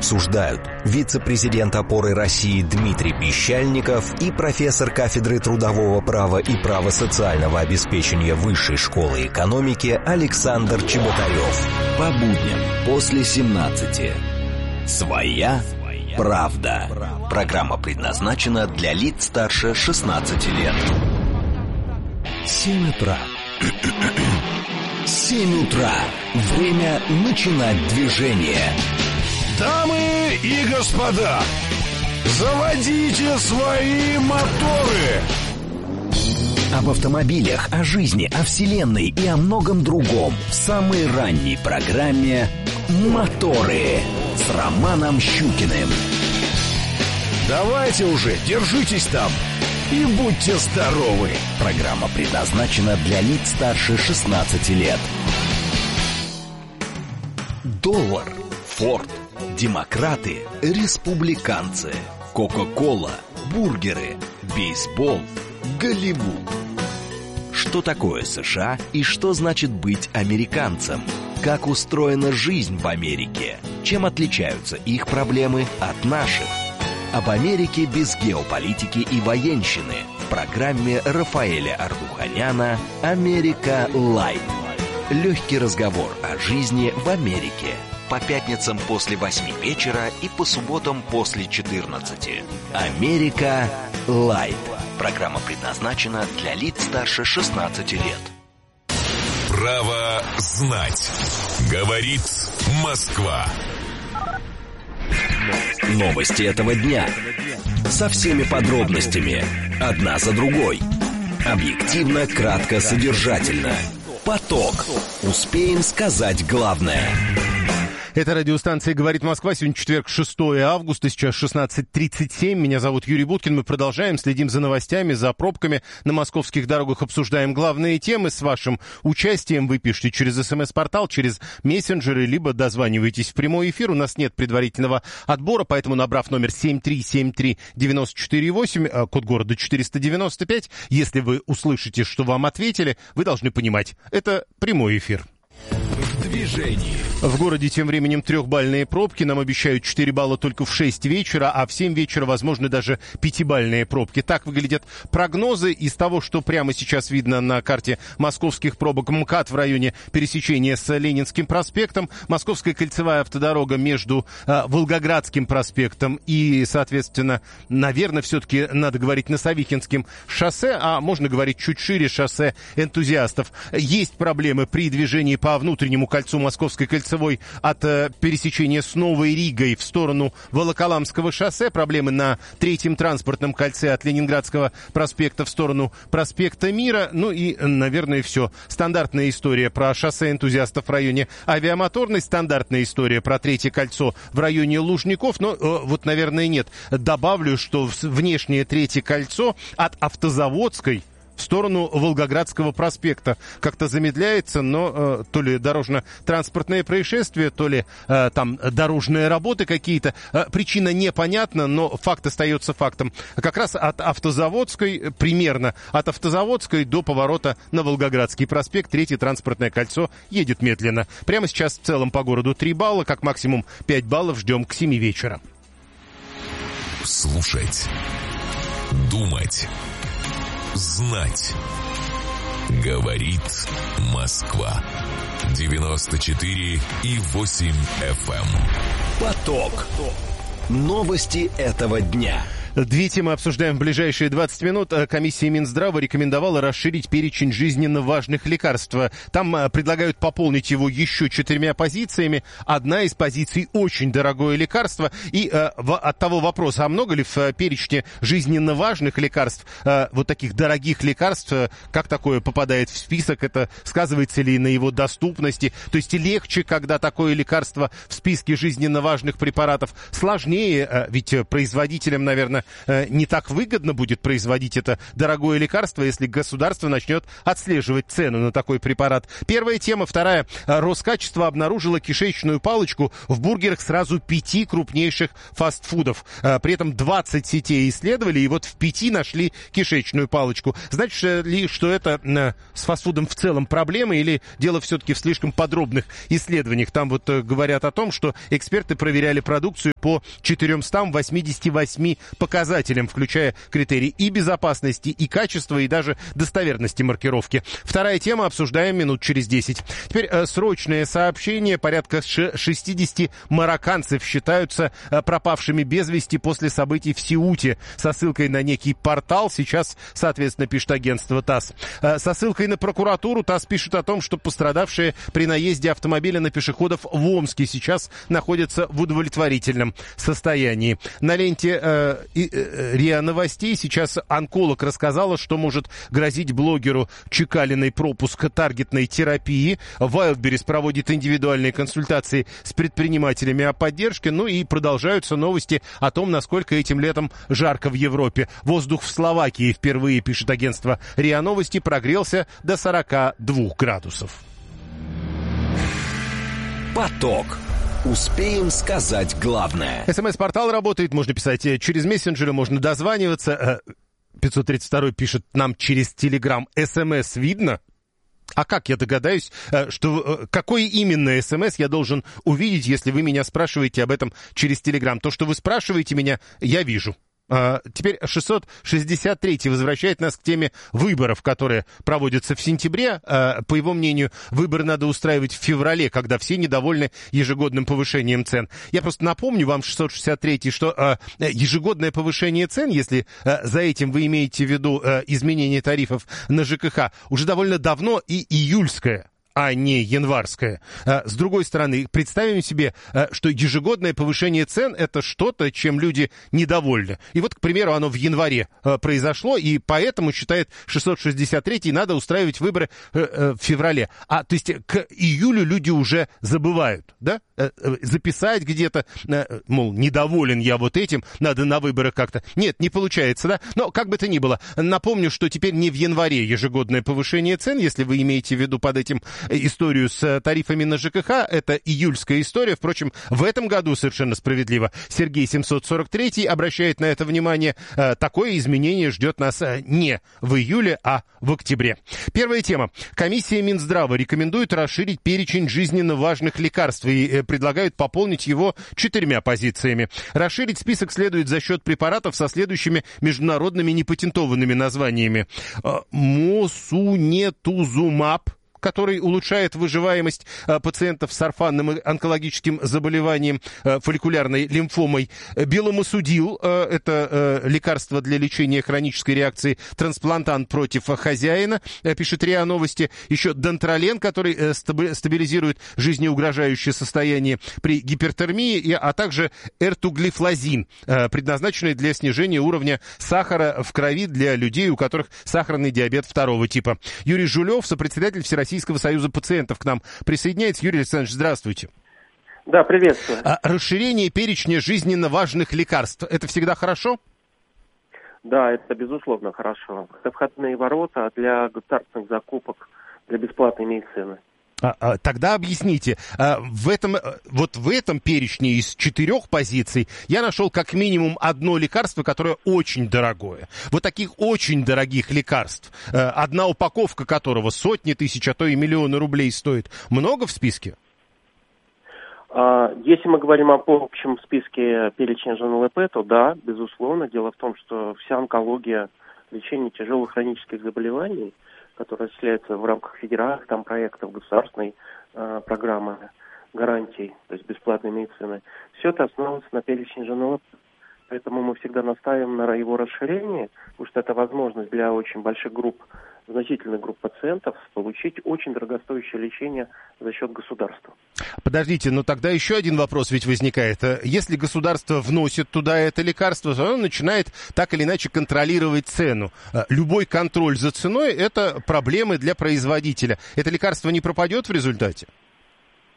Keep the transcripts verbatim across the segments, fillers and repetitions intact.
обсуждают вице-президент «Опоры России» Дмитрий Пищальников и профессор кафедры трудового права и права социального обеспечения Высшей школы экономики Александр Чеботарев. По будням после семнадцати. Своя правда. Программа предназначена для лиц старше шестнадцати лет. Семь утра. Семь утра. Время начинать движение. Дамы и господа, заводите свои моторы. Об автомобилях, о жизни, о вселенной и о многом другом в самой ранней программе «Моторы» с Романом Щукиным. Давайте уже, держитесь там и будьте здоровы. Программа предназначена для лиц старше шестнадцати лет. Доллар, Форд, демократы, республиканцы, Кока-кола, бургеры, бейсбол, Голливуд. Что такое США и что значит быть американцем? Как устроена жизнь в Америке? Чем отличаются их проблемы от наших? Об Америке без геополитики и военщины в программе Рафаэля Ардуханяна «Америка Лайт». Легкий разговор о жизни в Америке. По пятницам после восьми вечера и по субботам после четырнадцати. «Америка Лайт». Программа предназначена для лиц старше шестнадцати лет. Право знать. Говорит Москва. Новости этого дня. Со всеми подробностями. Одна за другой. Объективно, кратко, содержательно. Поток. Успеем сказать главное. Это радиостанция «Говорит Москва». Сегодня четверг, шестое августа, сейчас шестнадцать тридцать семь. Меня зовут Юрий Буткин. Мы продолжаем, следим за новостями, за пробками на московских дорогах, обсуждаем главные темы. С вашим участием вы пишите через смс-портал, через мессенджеры, либо дозваниваетесь в прямой эфир. У нас нет предварительного отбора, поэтому, набрав номер семь три семь три девять четыре восемь, код города четыреста девяносто пять, если вы услышите, что вам ответили, вы должны понимать, это прямой эфир. Движение. В городе тем временем трехбальные пробки. Нам обещают четыре балла только в шесть вечера, а в семь вечера, возможно, даже пятибальные пробки. Так выглядят прогнозы. Из того, что прямо сейчас видно на карте московских пробок: МКАД в районе пересечения с Ленинским проспектом, Московская кольцевая автодорога между э, Волгоградским проспектом и, соответственно, наверное, все-таки надо говорить Носовихинским шоссе, а можно говорить чуть шире, шоссе Энтузиастов. Есть проблемы при движении по внутреннему кольцу Московской кольцевой от э, пересечения с Новой Ригой в сторону Волоколамского шоссе. Проблемы на третьем транспортном кольце от Ленинградского проспекта в сторону проспекта Мира. Ну и, наверное, все. Стандартная история про шоссе Энтузиастов в районе Авиамоторной, стандартная история про третье кольцо в районе Лужников. Но э, вот, наверное, нет. Добавлю, что внешнее третье кольцо от Автозаводской в сторону Волгоградского проспекта как-то замедляется, но э, то ли дорожно-транспортные происшествия, то ли э, там дорожные работы какие-то. Э, причина непонятна, но факт остается фактом. Как раз от Автозаводской, примерно от Автозаводской до поворота на Волгоградский проспект, третье транспортное кольцо едет медленно. Прямо сейчас в целом по городу три балла, как максимум пять баллов ждем к семи вечера. Слушать. Думать. Знать. Говорит Москва. девяносто четыре и восемь эф эм. Поток. Новости этого дня. Две темы обсуждаем в ближайшие двадцать минут. Комиссия Минздрава рекомендовала расширить перечень жизненно важных лекарств. Там предлагают пополнить его еще четырьмя позициями. Одна из позиций — очень дорогое лекарство. И э, в, от того вопроса, а много ли в перечне жизненно важных лекарств, э, вот таких дорогих лекарств, э, как такое попадает в список, это сказывается ли на его доступности? То есть легче, когда такое лекарство в списке жизненно важных препаратов, сложнее, э, ведь производителям, наверное, э, не так выгодно будет производить это дорогое лекарство, если государство начнет отслеживать цену на такой препарат. Первая тема. Вторая. Роскачество обнаружило кишечную палочку в бургерах сразу пяти крупнейших фастфудов. Э, при этом двадцать сетей исследовали, и вот в пяти нашли кишечную палочку. Значит ли, что это э, с фастфудом в целом проблема, или дело все-таки в слишком подробных исследованиях? Там вот э, говорят о том, что эксперты проверяли продукцию по четырёмстам восьмидесяти восьми показателям, включая критерии и безопасности, и качества, и даже достоверности маркировки. Вторая тема, обсуждаем минут через десять. Теперь э, срочное сообщение. Порядка шестидесяти марокканцев считаются э, пропавшими без вести после событий в Сеуте. Со ссылкой на некий портал сейчас, соответственно, пишет агентство ТАСС. Э, со ссылкой на прокуратуру ТАСС пишет о том, что пострадавшие при наезде автомобиля на пешеходов в Омске сейчас находятся в удовлетворительном состоянии. На ленте э, э, РИА Новостей сейчас онколог рассказала, что может грозить блогеру Чекалиной пропуск таргетной терапии. Wildberries проводит индивидуальные консультации с предпринимателями о поддержке. Ну и продолжаются новости о том, насколько этим летом жарко в Европе. Воздух в Словакии впервые, пишет агентство РИА Новости, прогрелся до сорока двух градусов. Поток. Успеем сказать главное. СМС-портал работает, можно писать через мессенджеры, можно дозваниваться. пятьсот тридцать два пишет нам через Телеграм. СМС видно? А как я догадаюсь, что какой именно СМС я должен увидеть, если вы меня спрашиваете об этом через Телеграм? То, что вы спрашиваете меня, я вижу. А, теперь шестьсот шестьдесят третий возвращает нас к теме выборов, которые проводятся в сентябре. А, по его мнению, выборы надо устраивать в феврале, когда все недовольны ежегодным повышением цен. Я просто напомню вам, шестьсот шестьдесят третий, что а, ежегодное повышение цен, если а, за этим вы имеете в виду а, изменение тарифов на ЖКХ, уже довольно давно и июльское, а не январская. С другой стороны, представим себе, что ежегодное повышение цен – это что-то, чем люди недовольны. И вот, к примеру, оно в январе произошло, и поэтому, считает шестьсот шестьдесят третий, надо устраивать выборы в феврале. А, то есть, к июлю люди уже забывают, да? Записать где-то, мол, недоволен я вот этим, надо на выборах как-то. Нет, не получается, да? Но, как бы то ни было, напомню, что теперь не в январе ежегодное повышение цен, если вы имеете в виду под этим историю с тарифами на ЖКХ, это июльская история. Впрочем, в этом году совершенно справедливо Сергей семьсот сорок третий обращает на это внимание. Такое изменение ждет нас не в июле, а в октябре. Первая тема. Комиссия Минздрава рекомендует расширить перечень жизненно важных лекарств и предлагают пополнить его четырьмя позициями. Расширить список следует за счет препаратов со следующими международными непатентованными названиями. Мосунетузумаб, который улучшает выживаемость а, пациентов с орфанным онкологическим заболеванием, а, фолликулярной лимфомой. Беломосудил, а, это а, лекарство для лечения хронической реакции трансплантант против хозяина, а, пишет РИА Новости. Еще Дантролен, который а, стабилизирует жизнеугрожающее состояние при гипертермии, и, а также эртуглифлозин, а, предназначенный для снижения уровня сахара в крови для людей, у которых сахарный диабет второго типа. Юрий Жулев, сопредседатель Всероссийского союза пациентов, к нам присоединяется. Юрий Александрович, здравствуйте. Да, приветствую. А расширение перечня жизненно важных лекарств – это всегда хорошо? Да, это безусловно хорошо. Это входные ворота для государственных закупок, для бесплатной медицины. А, а, тогда объясните, а, в этом, вот в этом перечне из четырех позиций я нашел как минимум одно лекарство, которое очень дорогое. Вот таких очень дорогих лекарств, а, одна упаковка которого сотни тысяч, а то и миллионы рублей стоит, много в списке? Если мы говорим об общем списке перечня ЖНЛП, то да, безусловно. Дело в том, что вся онкология, лечение тяжелых хронических заболеваний, которые осуществляются в рамках федеральных там проектов, государственной э, программы гарантий, то есть бесплатной медицины, все это основывается на перечне ЖНЛП. Поэтому мы всегда настаиваем на его расширении, потому что это возможность для очень больших групп, значительных групп пациентов получить очень дорогостоящее лечение за счет государства. Подождите, но тогда еще один вопрос ведь возникает. Если государство вносит туда это лекарство, то оно начинает так или иначе контролировать цену. Любой контроль за ценой – это проблемы для производителя. Это лекарство не пропадет в результате?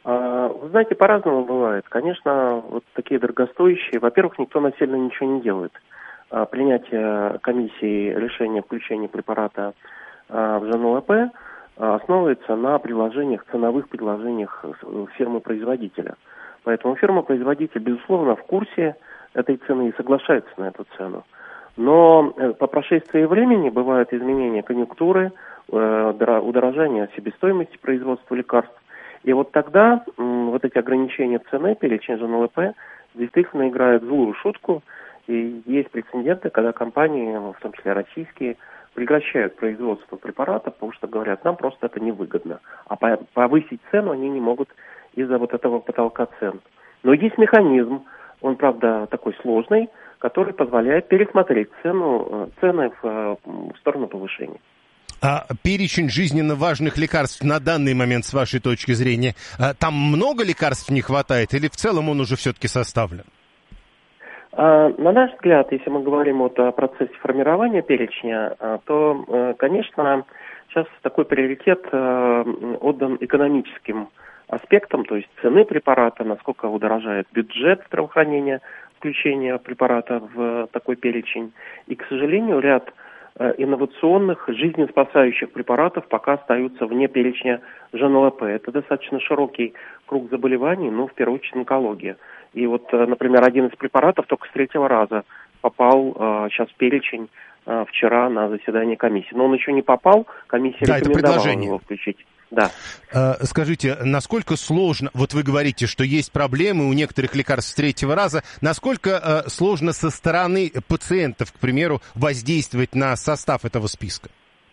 Вы знаете, по-разному бывает. Конечно, вот такие дорогостоящие. Во-первых, никто насильно ничего не делает. Принятие комиссии решения включения препарата в ЖНЛП основывается на предложениях, ценовых предложениях фирмы-производителя. Поэтому фирма-производитель, безусловно, в курсе этой цены и соглашается на эту цену. Но по прошествии времени бывают изменения конъюнктуры, удорожание себестоимости производства лекарств. И вот тогда вот эти ограничения цены, перечень ЖНЛП, действительно играют злую шутку. И есть прецеденты, когда компании, в том числе российские, прекращают производство препаратов, потому что говорят, нам просто это невыгодно. А повысить цену они не могут из-за вот этого потолка цен. Но есть механизм, он, правда, такой сложный, который позволяет пересмотреть цену, цены в, в сторону повышения. А перечень жизненно важных лекарств на данный момент, с вашей точки зрения, там много лекарств не хватает или в целом он уже все-таки составлен? На наш взгляд, если мы говорим вот о процессе формирования перечня, то, конечно, сейчас такой приоритет отдан экономическим аспектам, то есть цены препарата, насколько удорожает бюджет здравоохранения, включение препарата в такой перечень. И, к сожалению, ряд инновационных, жизнеспасающих препаратов пока остаются вне перечня ЖНЛП. Это достаточно широкий круг заболеваний, но в первую очередь онкология. И вот, например, один из препаратов только с третьего раза попал э, сейчас в перечень э, вчера на заседание комиссии. Но он еще не попал, комиссия да, рекомендовала его включить. Да. Скажите, насколько сложно, вот вы говорите, что есть проблемы у некоторых лекарств с третьего раза, насколько сложно со стороны пациентов, к примеру, воздействовать на состав этого списка?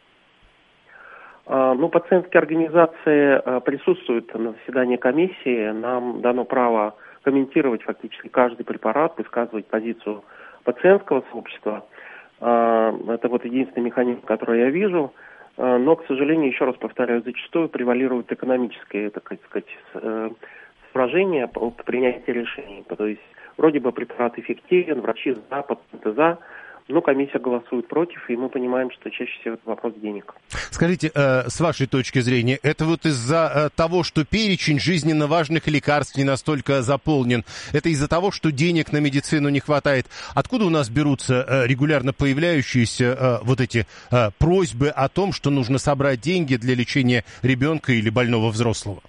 Ну, пациентские организации присутствуют на заседании комиссии, нам дано право комментировать фактически каждый препарат, высказывать позицию пациентского сообщества. Это вот единственный механизм, который я вижу. Но, к сожалению, еще раз повторяю, зачастую превалирует экономическое, так сказать, соображение по принятию решений. То есть, вроде бы препарат эффективен, врачи за, пациенты за, но комиссия голосует против, и мы понимаем, что чаще всего это вопрос денег. Скажите, э, с вашей точки зрения, это вот из-за э, того, что перечень жизненно важных лекарств не настолько заполнен, это из-за того, что денег на медицину не хватает? Откуда у нас берутся э, регулярно появляющиеся э, вот эти э, просьбы о том, что нужно собрать деньги для лечения ребенка или больного взрослого?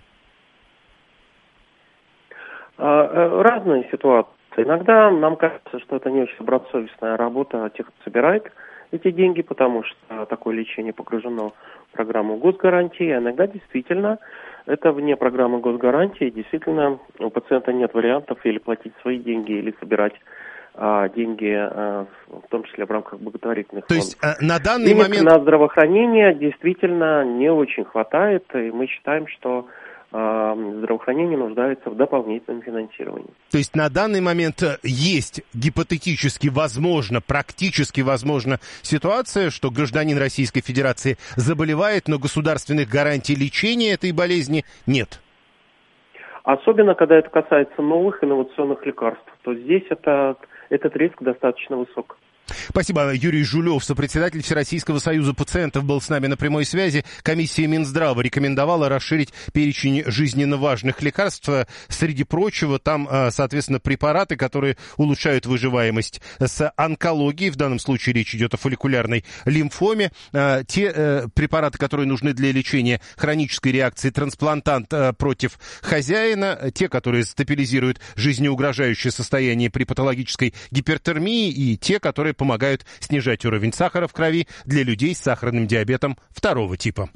Разные ситуации. Иногда нам кажется, что это не очень добросовестная работа тех, кто собирает эти деньги, потому что такое лечение погружено в программу госгарантии. А иногда действительно это вне программы госгарантии. Действительно у пациента нет вариантов или платить свои деньги, или собирать а, деньги, а, в том числе в рамках благотворительных То фондов. есть а, на данный Денег момент... на здравоохранение действительно не очень хватает, и мы считаем, что здравоохранение нуждается в дополнительном финансировании. То есть на данный момент есть гипотетически возможно, практически возможно ситуация, что гражданин Российской Федерации заболевает, но государственных гарантий лечения этой болезни нет? Особенно, когда это касается новых инновационных лекарств, то здесь это, этот риск достаточно высок. Спасибо. Юрий Жулев, сопредседатель Всероссийского союза пациентов, был с нами на прямой связи. Комиссия Минздрава рекомендовала расширить перечень жизненно важных лекарств. Среди прочего, там, соответственно, препараты, которые улучшают выживаемость с онкологией. В данном случае речь идет о фолликулярной лимфоме. Те препараты, которые нужны для лечения хронической реакции трансплантант против хозяина. Те, которые стабилизируют жизнеугрожающее состояние при патологической гипертермии. И те, которые помогают снижать уровень сахара в крови для людей с сахарным диабетом второго типа.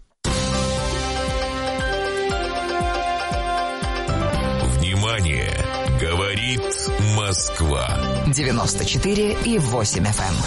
Внимание! Говорит Москва. девяносто четыре и восемь эф эм.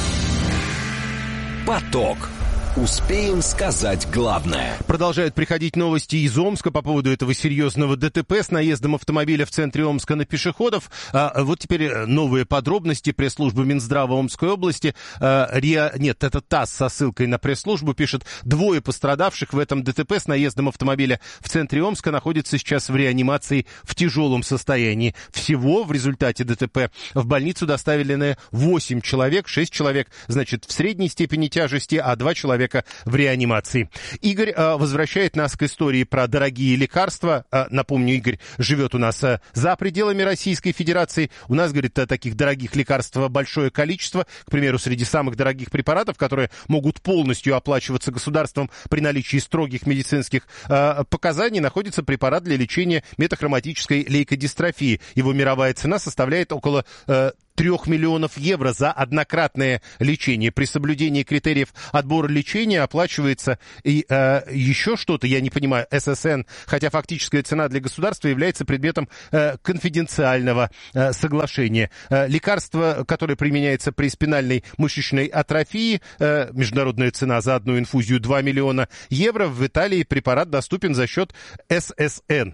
Поток. Успеем сказать главное. Продолжают приходить новости из Омска по поводу этого серьезного ДТП с наездом автомобиля в центре Омска на пешеходов. А, вот теперь новые подробности. Пресс-служба Минздрава Омской области. А, РИА, нет, это ТАСС со ссылкой на пресс-службу пишет: двое пострадавших в этом ДТП с наездом автомобиля в центре Омска находятся сейчас в реанимации в тяжелом состоянии. Всего в результате ДТП в больницу доставлены восемь человек. шесть человек, значит, в средней степени тяжести, а два человека человека в реанимации. Игорь э, возвращает нас к истории про дорогие лекарства. Э, напомню, Игорь живет у нас э, за пределами Российской Федерации. У нас, говорит, э, таких дорогих лекарств большое количество. К примеру, среди самых дорогих препаратов, которые могут полностью оплачиваться государством при наличии строгих медицинских э, показаний, находится препарат для лечения метахроматической лейкодистрофии. Его мировая цена составляет около э, трех миллионов евро за однократное лечение. При соблюдении критериев отбора лечения оплачивается и э, еще что-то, я не понимаю, эс эс эн, хотя фактическая цена для государства является предметом э, конфиденциального э, соглашения. Э, лекарство, которое применяется при спинальной мышечной атрофии, э, международная цена за одну инфузию два миллиона евро. В Италии препарат доступен за счет эс эс эн.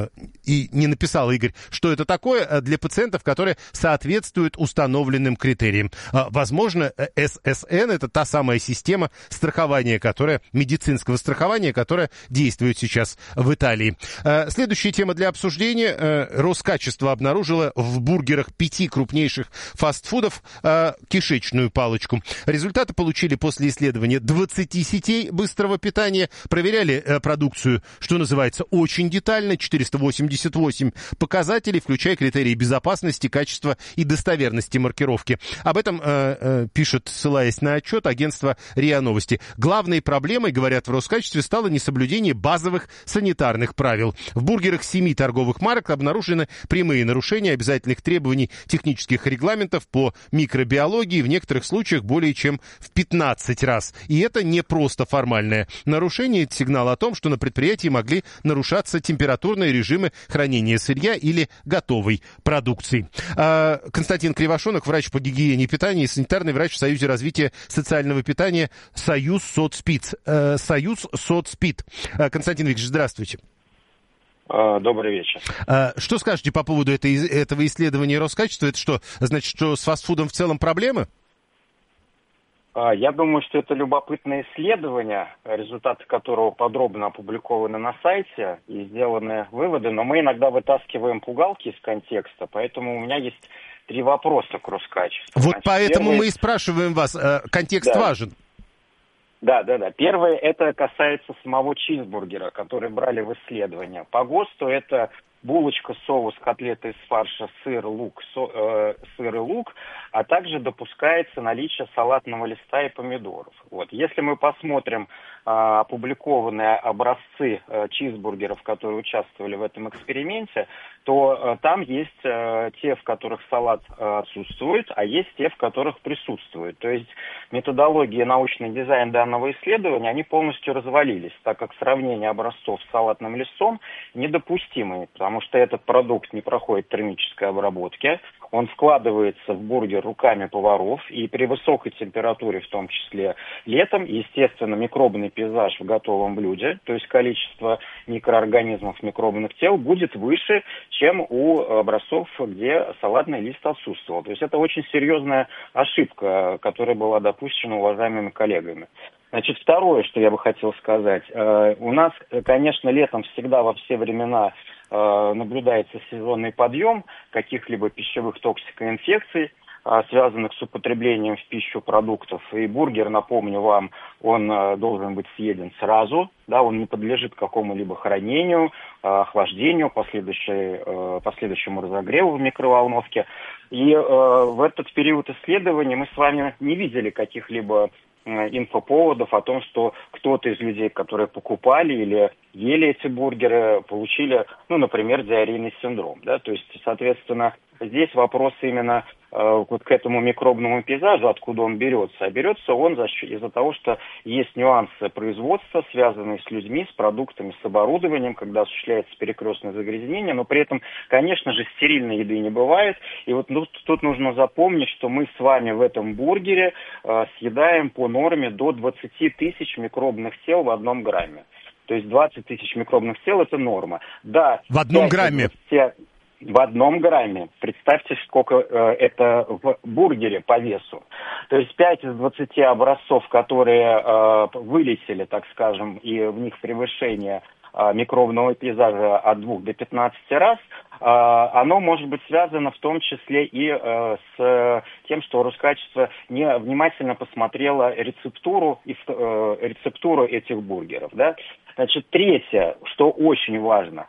И не написал Игорь, что это такое для пациентов, которые соответствуют установленным критериям. Возможно, эс эс эн – это та самая система страхования, которая, медицинского страхования, которая действует сейчас в Италии. Следующая тема для обсуждения. Роскачество обнаружило в бургерах пяти крупнейших фастфудов кишечную палочку. Результаты получили после исследования двадцати сетей быстрого питания. Проверяли продукцию, что называется, очень детально, четыреста восемьдесят восемь показателей, включая критерии безопасности, качества и достоверности маркировки. Об этом э, э, пишет, ссылаясь на отчет, агентство РИА Новости. Главной проблемой, говорят в Роскачестве, стало несоблюдение базовых санитарных правил. В бургерах семи торговых марок обнаружены прямые нарушения обязательных требований технических регламентов по микробиологии, в некоторых случаях более чем в пятнадцать раз. И это не просто формальное нарушение, это сигнал о том, что на предприятии могли нарушаться температурные режимы хранения сырья или готовой продукции. Константин Кривошонок, врач по гигиене и питанию и санитарный врач в Союзе развития социального питания Союз Соцпит. Союз Соцпит. Константин Викторович, здравствуйте. Добрый вечер. Что скажете по поводу этой, этого исследования Роскачества? Это что, значит, что с фастфудом в целом проблемы? Я думаю, что это любопытное исследование, результаты которого подробно опубликованы на сайте и сделаны выводы, но мы иногда вытаскиваем пугалки из контекста, поэтому у меня есть три вопроса к Роскачеству. Вот Значит, поэтому первый... мы и спрашиваем вас, контекст да. важен. Да, да, да. Первое, это касается самого чизбургера, который брали в исследование. По ГОСТу это булочка, соус, котлеты из фарша, сыр, лук, со, э, сыр и лук, а также допускается наличие салатного листа и помидоров. Вот. Если мы посмотрим э, опубликованные образцы э, чизбургеров, которые участвовали в этом эксперименте, то э, там есть э, те, в которых салат э, отсутствует, а есть те, в которых присутствует. То есть методология и научный дизайн данного исследования, они полностью развалились, так как сравнение образцов с салатным листом недопустимы, потому что этот продукт не проходит термической обработки, он складывается в бургер руками поваров, и при высокой температуре, в том числе летом, естественно, микробный пейзаж в готовом блюде, то есть количество микроорганизмов, микробных тел, будет выше, чем у образцов, где салатный лист отсутствовал. То есть это очень серьезная ошибка, которая была допущена уважаемыми коллегами. Значит, второе, что я бы хотел сказать. У нас, конечно, летом всегда во все времена наблюдается сезонный подъем каких-либо пищевых токсикоинфекций, связанных с употреблением в пищу продуктов. И бургер, напомню вам, он должен быть съеден сразу, да, он не подлежит какому-либо хранению, охлаждению, последующему разогреву в микроволновке. И в этот период исследований мы с вами не видели каких-либо инфоповодов о том, что кто-то из людей, которые покупали или ели эти бургеры, получили, ну, например, диарейный синдром, да, то есть, соответственно, здесь вопрос именно э, вот к этому микробному пейзажу, откуда он берется. А берется он за счет, из-за того, что есть нюансы производства, связанные с людьми, с продуктами, с оборудованием, когда осуществляется перекрестное загрязнение, но при этом, конечно же, стерильной еды не бывает. И вот ну, тут нужно запомнить, что мы с вами в этом бургере э, съедаем по норме до двадцати тысяч микробных тел в одном грамме. То есть двадцать тысяч микробных тел – это норма. Да, в одном грамме? В одном грамме. Представьте, сколько э, это в бургере по весу. То есть пять из двадцати образцов, которые э, вылетели, так скажем, и в них превышение микробного пейзажа от двух до пятнадцати раз, оно может быть связано в том числе и с тем, что Роскачество не внимательно посмотрело рецептуру, рецептуру этих бургеров. Да? Значит, третье, что очень важно,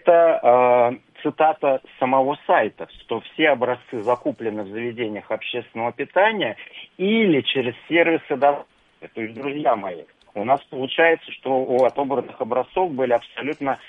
это цитата самого сайта, что все образцы закуплены в заведениях общественного питания или через сервисы доставки. То есть, друзья мои, у нас получается, что у отобранных образцов были абсолютно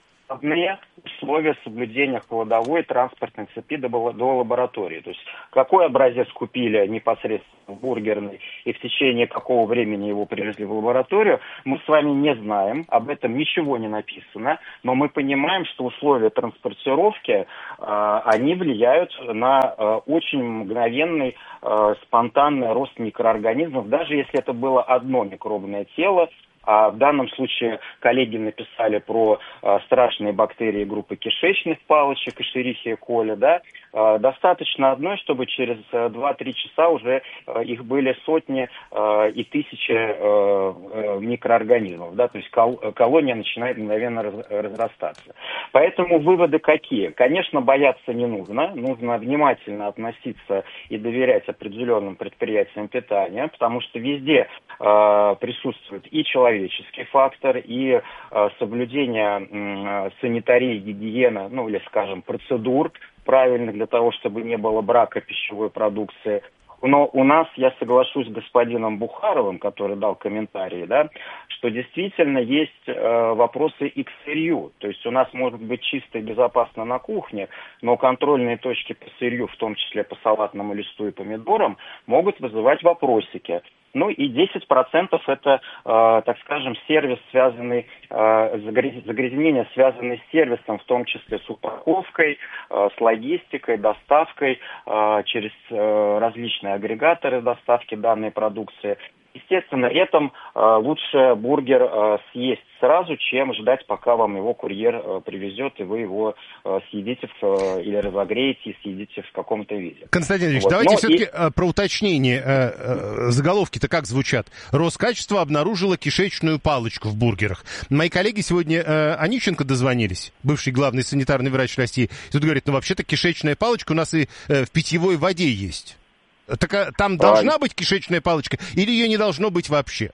одни условия соблюдения кладовой транспортной цепи до, до лаборатории. То есть какой образец купили непосредственно в бургерной и в течение какого времени его привезли в лабораторию, мы с вами не знаем, об этом ничего не написано, но мы понимаем, что условия транспортировки, э, они влияют на э, очень мгновенный э, спонтанный рост микроорганизмов, даже если это было одно микробное тело. А в данном случае коллеги написали про а, страшные бактерии группы кишечных палочек, эшерихия коли, да. А, достаточно одной, чтобы через а, два-три часа уже а, их были сотни а, и тысячи а, а, микроорганизмов, да, то есть кол- колония начинает мгновенно раз- разрастаться. Поэтому выводы какие? Конечно, бояться не нужно, нужно внимательно относиться и доверять определенным предприятиям питания, потому что везде а, присутствует и человек, человеческий фактор, и э, соблюдение э, санитарии, гигиены, ну или, скажем, процедур правильных для того, чтобы не было брака пищевой продукции. Но у нас, я соглашусь с господином Бухаровым, который дал комментарии, да, что действительно есть э, вопросы и к сырью. То есть у нас может быть чисто и безопасно на кухне, но контрольные точки по сырью, в том числе по салатному листу и помидорам, могут вызывать вопросики. Ну и десять процентов это, э, так скажем, сервис, связанный, э, загрязнение, связанное с сервисом, в том числе с упаковкой, э, с логистикой, доставкой э, через э, различные агрегаторы доставки данной продукции. Естественно, этом э, лучше бургер э, съесть сразу, чем ждать, пока вам его курьер э, привезет, и вы его э, съедите в, э, или разогреете и съедите в каком-то виде. Константин Ильич, вот. давайте Но все-таки и... про уточнение. Э, э, заголовки-то как звучат? Роскачество обнаружило кишечную палочку в бургерах. Мои коллеги сегодня, э, Онищенко дозвонились, бывший главный санитарный врач России, и тут говорит, ну вообще-то кишечная палочка у нас и э, в питьевой воде есть. Так а там должна быть кишечная палочка или ее не должно быть вообще?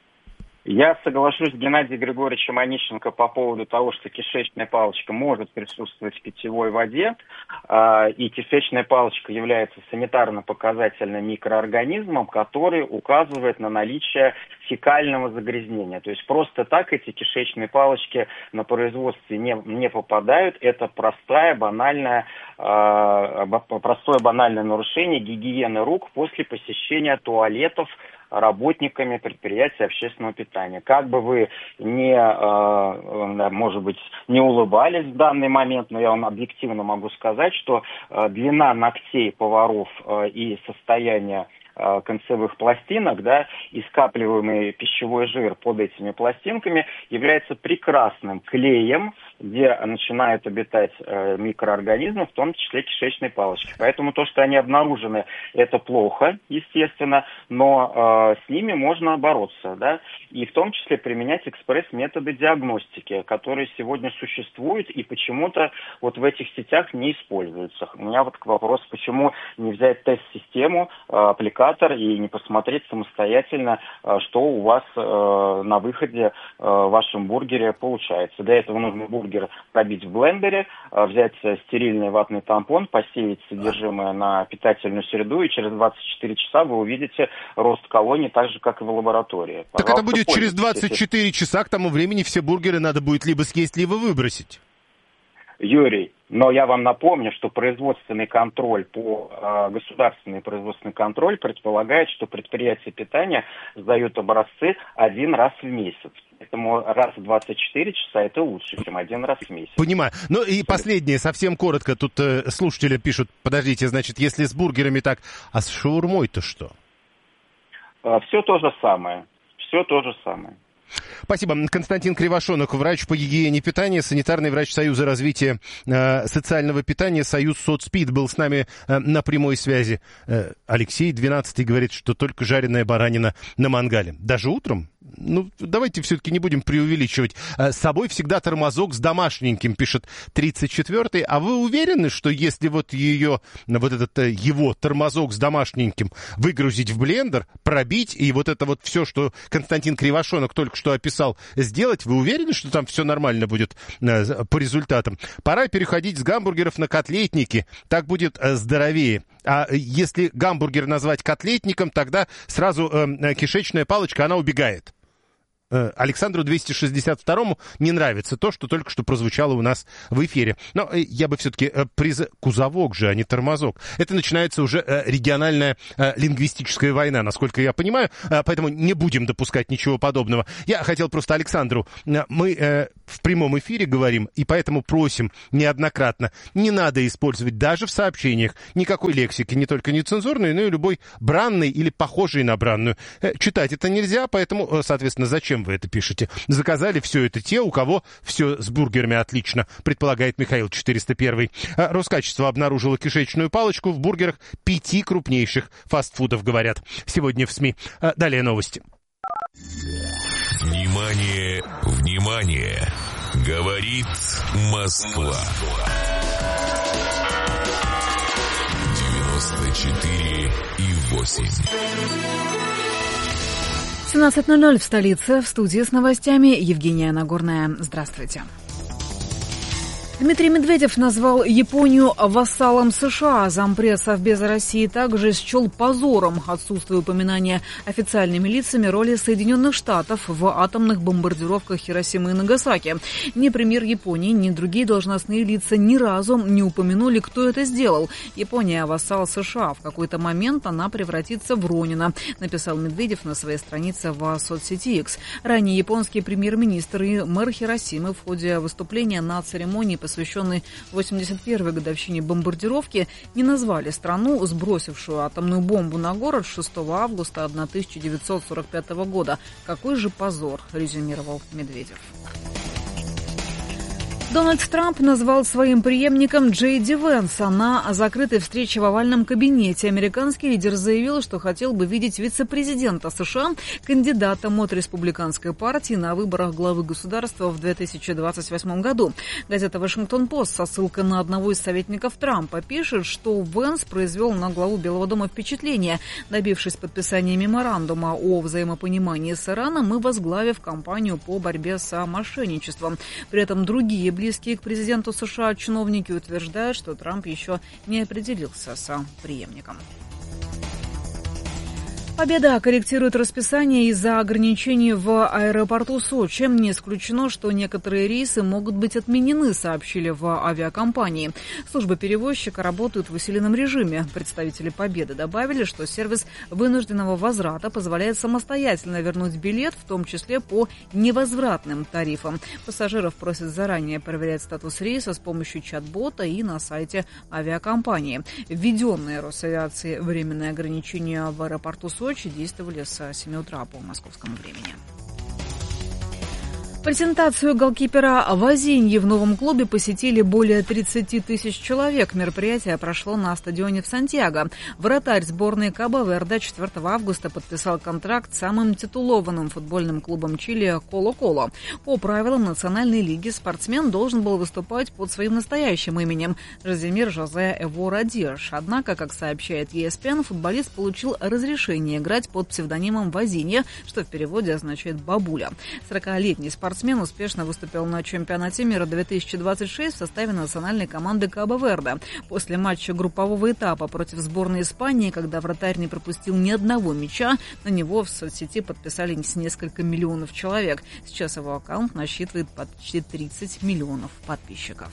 Я соглашусь с Геннадием Григорьевичем Онищенко по поводу того, что кишечная палочка может присутствовать в питьевой воде, и кишечная палочка является санитарно-показательным микроорганизмом, который указывает на наличие фекального загрязнения. То есть просто так эти кишечные палочки на производстве не, не попадают. Это простое банальное, простое банальное нарушение гигиены рук после посещения туалетов работниками предприятия общественного питания. Как бы вы не, э, может быть, не улыбались в данный момент, но я вам объективно могу сказать, что э, длина ногтей поваров э, и состояние э, концевых пластинок, да, и скапливаемый пищевой жир под этими пластинками является прекрасным клеем, где начинают обитать э, микроорганизмы, в том числе кишечные палочки. Поэтому то, что они обнаружены, это плохо, естественно, но э, с ними можно бороться, да, и в том числе применять экспресс-методы диагностики, которые сегодня существуют и почему-то вот в этих сетях не используются. У меня вот вопрос, почему не взять тест-систему, э, аппликатор и не посмотреть самостоятельно, э, что у вас э, на выходе э, в вашем бургере получается. Для этого нужно бургер пробить в блендере, взять стерильный ватный тампон, посеять содержимое на питательную среду, и через двадцать четыре часа вы увидите рост колоний так же, как и в лаборатории. Так это будет через двадцать четыре часа, к тому времени все бургеры надо будет либо съесть, либо выбросить. Юрий, но я вам напомню, что производственный контроль по э, государственный производственный контроль предполагает, что предприятия питания сдают образцы один раз в месяц. Поэтому раз в двадцать четыре часа это лучше, чем один раз в месяц. Понимаю. Ну и последнее, совсем коротко. Тут э, слушатели пишут, подождите, значит, если с бургерами так, а с шаурмой-то что? Э, все то же самое. Все то же самое. Спасибо. Константин Кривошонок, врач по гигиене питания, санитарный врач Союза развития э, социального питания, Союз Соцпит, был с нами э, на прямой связи. Э, Алексей, двенадцатый, говорит, что только жареная баранина на мангале. Даже утром? Ну, давайте все-таки не будем преувеличивать. С собой всегда тормозок с домашненьким, пишет тридцать четвёртый. А вы уверены, что если вот ее, вот этот его тормозок с домашненьким выгрузить в блендер, пробить, и вот это вот все, что Константин Кривошонок только что описал, сделать, вы уверены, что там все нормально будет по результатам? Пора переходить с гамбургеров на котлетники, так будет здоровее. А если гамбургер назвать котлетником, тогда сразу э, кишечная палочка, она убегает. Александру двести шестьдесят второму не нравится то, что только что прозвучало у нас в эфире. Но я бы все-таки приз... Кузовок же, а не тормозок. Это начинается уже региональная лингвистическая война, насколько я понимаю, поэтому не будем допускать ничего подобного. Я хотел просто Александру... Мы в прямом эфире говорим, и поэтому просим неоднократно, не надо использовать даже в сообщениях никакой лексики, не только нецензурной, но и любой бранной или похожей на бранную. Читать это нельзя, поэтому, соответственно, зачем вы это пишете? Заказали все это те, у кого все с бургерами отлично, предполагает Михаил четыреста один. Роскачество обнаружило кишечную палочку в бургерах пяти крупнейших фастфудов, говорят сегодня в СМИ. Далее новости. Внимание, внимание! Говорит Москва. девяносто четыре и восемь. семнадцать ноль ноль в столице. В студии с новостями Евгения Нагорная. Здравствуйте. Дмитрий Медведев назвал Японию вассалом США. Зампред Совбеза России также счел позором отсутствие упоминания официальными лицами роли Соединенных Штатов в атомных бомбардировках Хиросимы и Нагасаки. Ни премьер Японии, ни другие должностные лица ни разу не упомянули, кто это сделал. Япония вассал США. В какой-то момент она превратится в Ронина, написал Медведев на своей странице в соцсети X. Ранее японский премьер-министр и мэр Хиросимы в ходе выступления на церемонии, посвященной восемьдесят первой годовщине бомбардировки, не назвали страну, сбросившую атомную бомбу на город шестого августа тысяча девятьсот сорок пятого года. Какой же позор, резюмировал Медведев. Дональд Трамп назвал своим преемником Джей Ди Венса. На закрытой встрече в овальном кабинете американский лидер заявил, что хотел бы видеть вице-президента США кандидатом от республиканской партии на выборах главы государства в две тысячи двадцать восьмом году. Газета «Вашингтон-Пост» со ссылкой на одного из советников Трампа пишет, что Венс произвел на главу Белого дома впечатление, добившись подписания меморандума о взаимопонимании с Ираном и возглавив кампанию по борьбе с мошенничеством. При этом другие близкие к президенту США чиновники утверждают, что Трамп еще не определился с преемником. Победа корректирует расписание из-за ограничений в аэропорту Сочи. Не исключено, что некоторые рейсы могут быть отменены, сообщили в авиакомпании. Службы перевозчика работают в усиленном режиме. Представители Победы добавили, что сервис вынужденного возврата позволяет самостоятельно вернуть билет, в том числе по невозвратным тарифам. Пассажиров просят заранее проверять статус рейса с помощью чат-бота и на сайте авиакомпании. Введенные Росавиацией временные ограничения в аэропорту Сочи Сочи действовали с семи утра по московскому времени. Презентацию голкипера Вазиньи в новом клубе посетили более тридцати тысяч человек. Мероприятие прошло на стадионе в Сантьяго. Вратарь сборной Кабо-Верде четвёртого августа подписал контракт с самым титулованным футбольным клубом Чили Коло-Коло. По правилам национальной лиги спортсмен должен был выступать под своим настоящим именем Жазимир Жозе Эвора Диаш. Однако, как сообщает и эс пи эн, футболист получил разрешение играть под псевдонимом Вазинья, что в переводе означает «бабуля». сорокалетний спортсмен Спортсмен успешно выступил на чемпионате мира две тысячи двадцать шесть в составе национальной команды Кабо-Верде. После матча группового этапа против сборной Испании, когда вратарь не пропустил ни одного мяча, на него в соцсети подписались несколько миллионов человек. Сейчас его аккаунт насчитывает почти тридцать миллионов подписчиков.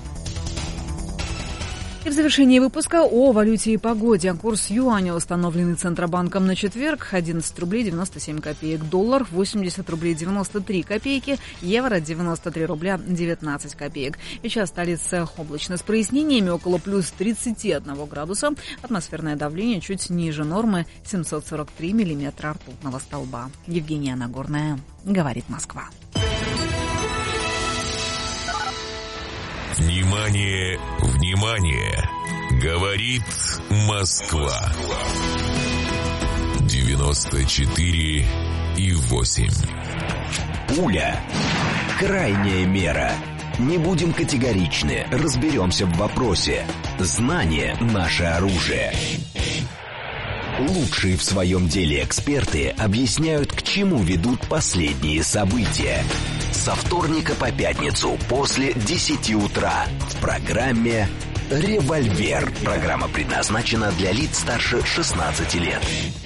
И в завершении выпуска о валюте и погоде. Курс юаня, установленный Центробанком на четверг, одиннадцать рублей девяносто семь копеек. Доллар восемьдесят рублей девяносто три копейки. Евро девяносто три рубля девятнадцать копеек. Сейчас столица облачно с прояснениями, около плюс тридцати одного градуса. Атмосферное давление чуть ниже нормы, семьсот сорок три миллиметра ртутного столба. Евгения Нагорная, говорит Москва. Внимание, внимание! Говорит Москва. девяносто четыре и восемь. Пуля. Крайняя мера. Не будем категоричны, разберемся в вопросе. Знание – наше оружие. Лучшие в своем деле эксперты объясняют, к чему ведут последние события. Со вторника по пятницу после десяти утра в программе «Револьвер». Программа предназначена для лиц старше шестнадцати лет.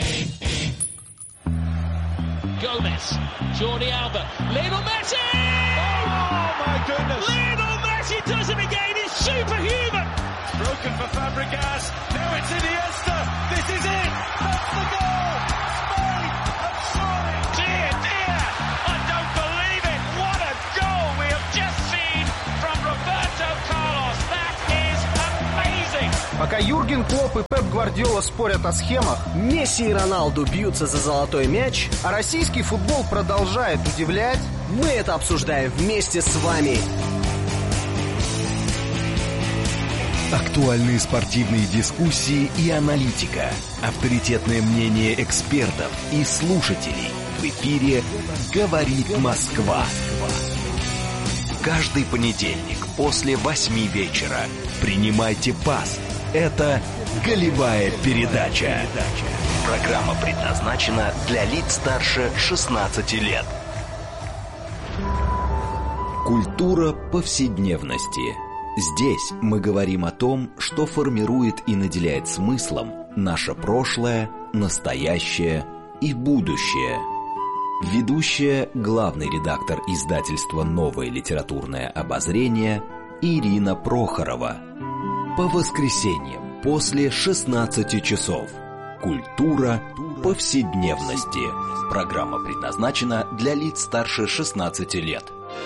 Gomez, Jordi Alba, Lionel Messi! Oh my goodness! Lionel Messi does it again, it's superhuman! Broken for Fabregas, now it's Iniesta, this is it! That's the goal! Spain have scored! Dear, dear, I don't believe it! What a goal we have just seen from Roberto Carlos! That is amazing! Пока Юрген Клопп и Пеп Гвардиола спорят о схемах, Месси и Роналду бьются за золотой мяч, а российский футбол продолжает удивлять, мы это обсуждаем вместе с вами. Актуальные спортивные дискуссии и аналитика. Авторитетное мнение экспертов и слушателей. В эфире «Говорит Москва». Каждый понедельник после восьми вечера принимайте пас. Это «Голевая передача». Программа предназначена для лиц старше шестнадцати лет. Культура повседневности. Здесь мы говорим о том, что формирует и наделяет смыслом наше прошлое, настоящее и будущее. Ведущая, главный редактор издательства «Новое литературное обозрение» Ирина Прохорова. По воскресеньям после шестнадцати часов. Культура повседневности. Программа предназначена для лиц старше шестнадцати лет.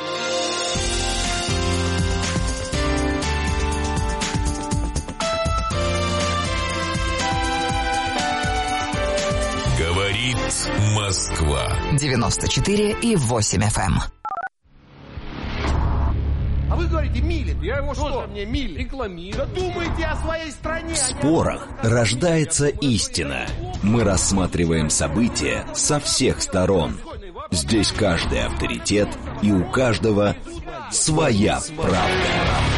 Говорит Москва. девяносто четыре и восемь эф эм. А вы говорите, милит. Я его что? Мне милит. Рекламирую. Да думайте о своей стране. В спорах рождается истина. Мы рассматриваем события со всех сторон. Здесь каждый авторитет, и у каждого своя правда.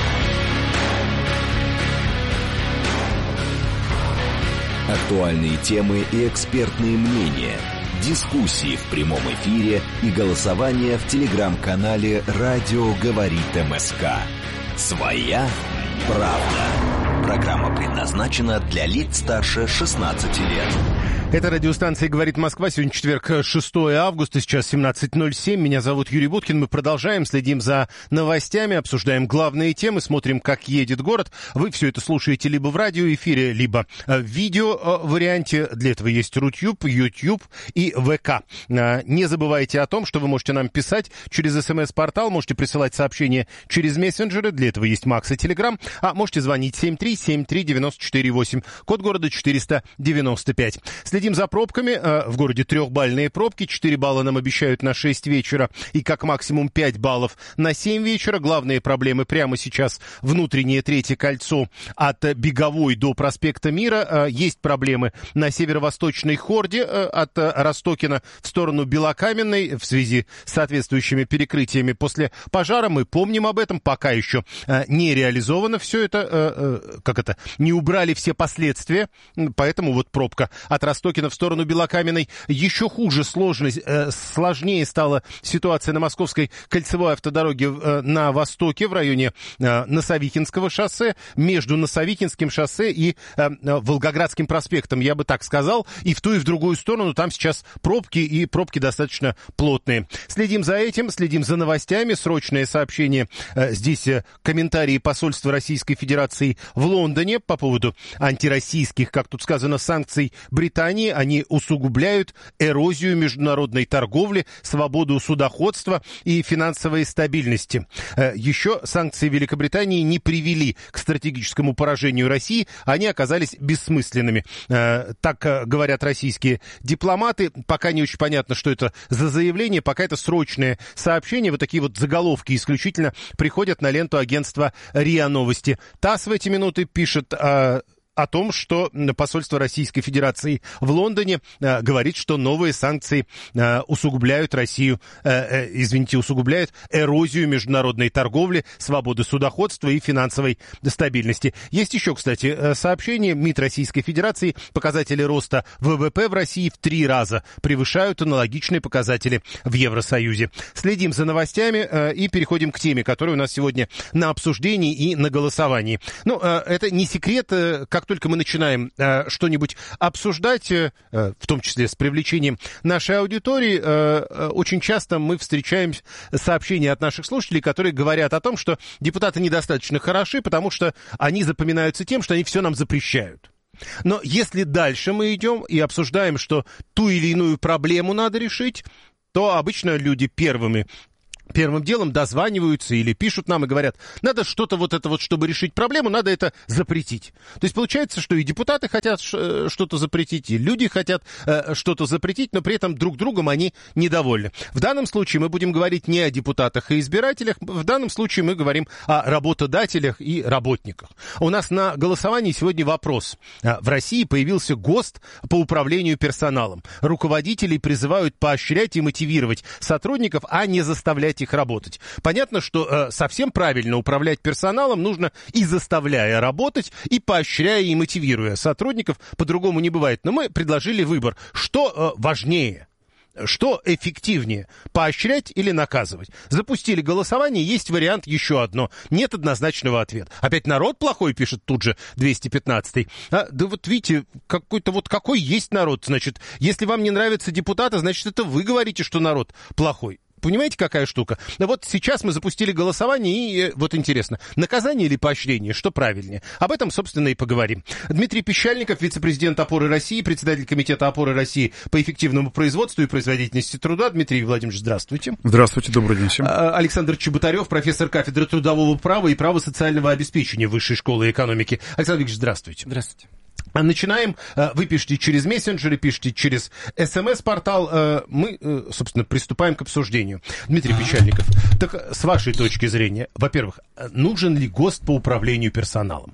Актуальные темы и экспертные мнения, дискуссии в прямом эфире и голосование в телеграм-канале «Радио говорит МСК». Своя правда. Программа предназначена для лиц старше шестнадцати лет. Это радиостанция «Говорит Москва». Сегодня четверг, шестое августа, сейчас семнадцать ноль семь. Меня зовут Юрий Буткин. Мы продолжаем, следим за новостями, обсуждаем главные темы, смотрим, как едет город. Вы все это слушаете либо в радиоэфире, либо в видео-варианте. Для этого есть Рутюб, Ютьюб и ВК. Не забывайте о том, что вы можете нам писать через СМС-портал, можете присылать сообщения через мессенджеры. Для этого есть Макс и Телеграм. А можете звонить семь три семь три девяносто четыре восемь, код города четыреста девяносто пять. Следим за пробками. В городе трехбальные пробки. четыре балла нам обещают на шесть вечера и как максимум пять баллов на семь вечера. Главные проблемы прямо сейчас внутреннее третье кольцо от Беговой до проспекта Мира. Есть проблемы на северо-восточной хорде от Ростокина в сторону Белокаменной в связи с соответствующими перекрытиями после пожара. Мы помним об этом. Пока еще не реализовано все это. Как это? Не убрали все последствия. Поэтому вот пробка от Ростокина в сторону Белокаменной. Еще хуже, сложность, э, сложнее стала ситуация на Московской кольцевой автодороге э, на востоке, в районе э, Носовихинского шоссе, между Носовихинским шоссе и э, Волгоградским проспектом, я бы так сказал. И в ту, и в другую сторону там сейчас пробки, и пробки достаточно плотные. Следим за этим, следим за новостями. Срочное сообщение. Э, здесь э, комментарии посольства Российской Федерации в Лондоне по поводу антироссийских, как тут сказано, санкций Британии. Они усугубляют эрозию международной торговли, свободу судоходства и финансовой стабильности. Еще санкции Великобритании не привели к стратегическому поражению России, они оказались бессмысленными. Так говорят российские дипломаты. Пока не очень понятно, что это за заявление, пока это срочное сообщение. Вот такие вот заголовки исключительно приходят на ленту агентства РИА Новости. ТАСС в эти минуты пишет о о том, что посольство Российской Федерации в Лондоне э, говорит, что новые санкции э, усугубляют Россию, э, э, извините, усугубляют эрозию международной торговли, свободы судоходства и финансовой стабильности. Есть еще, кстати, сообщение. МИД Российской Федерации: показатели роста ВВП в России в три раза превышают аналогичные показатели в Евросоюзе. Следим за новостями э, и переходим к теме, которая у нас сегодня на обсуждении и на голосовании. Ну, э, это не секрет, э, как только мы начинаем э, что-нибудь обсуждать, э, в том числе с привлечением нашей аудитории, э, э, очень часто мы встречаем сообщения от наших слушателей, которые говорят о том, что депутаты недостаточно хороши, потому что они запоминаются тем, что они все нам запрещают. Но если дальше мы идем и обсуждаем, что ту или иную проблему надо решить, то обычно люди первыми Первым делом дозваниваются или пишут нам и говорят: надо что-то вот это вот, чтобы решить проблему, надо это запретить. То есть получается, что и депутаты хотят что-то запретить, и люди хотят э, что-то запретить, но при этом друг другом они недовольны. В данном случае мы будем говорить не о депутатах и избирателях, в данном случае мы говорим о работодателях и работниках. У нас на голосовании сегодня вопрос. В России появился ГОСТ по управлению персоналом. Руководителей призывают поощрять и мотивировать сотрудников, а не заставлять их работать. Понятно, что э, совсем правильно управлять персоналом нужно и заставляя работать, и поощряя и мотивируя сотрудников. По-другому не бывает. Но мы предложили выбор. Что э, важнее? Что эффективнее? Поощрять или наказывать? Запустили голосование, есть вариант еще одно. Нет однозначного ответа. Опять народ плохой, пишет тут же двести пятнадцатый. А, да вот видите, какой-то вот какой есть народ. Значит, если вам не нравятся депутаты, значит, это вы говорите, что народ плохой. Понимаете, какая штука? Вот сейчас мы запустили голосование, и вот интересно, наказание или поощрение, что правильнее? Об этом, собственно, и поговорим. Дмитрий Пещальников, вице-президент «Опоры России», председатель комитета «Опоры России» по эффективному производству и производительности труда. Дмитрий Владимирович, здравствуйте. Здравствуйте, добрый день всем. Александр Чеботарев, профессор кафедры трудового права и права социального обеспечения Высшей школы экономики. Александр Викторович, здравствуйте. Здравствуйте. Начинаем. Вы пишете через мессенджеры, пишете через СМС-портал. Мы, собственно, приступаем к обсуждению. Дмитрий Пещальников, так с вашей точки зрения, во-первых, нужен ли ГОСТ по управлению персоналом?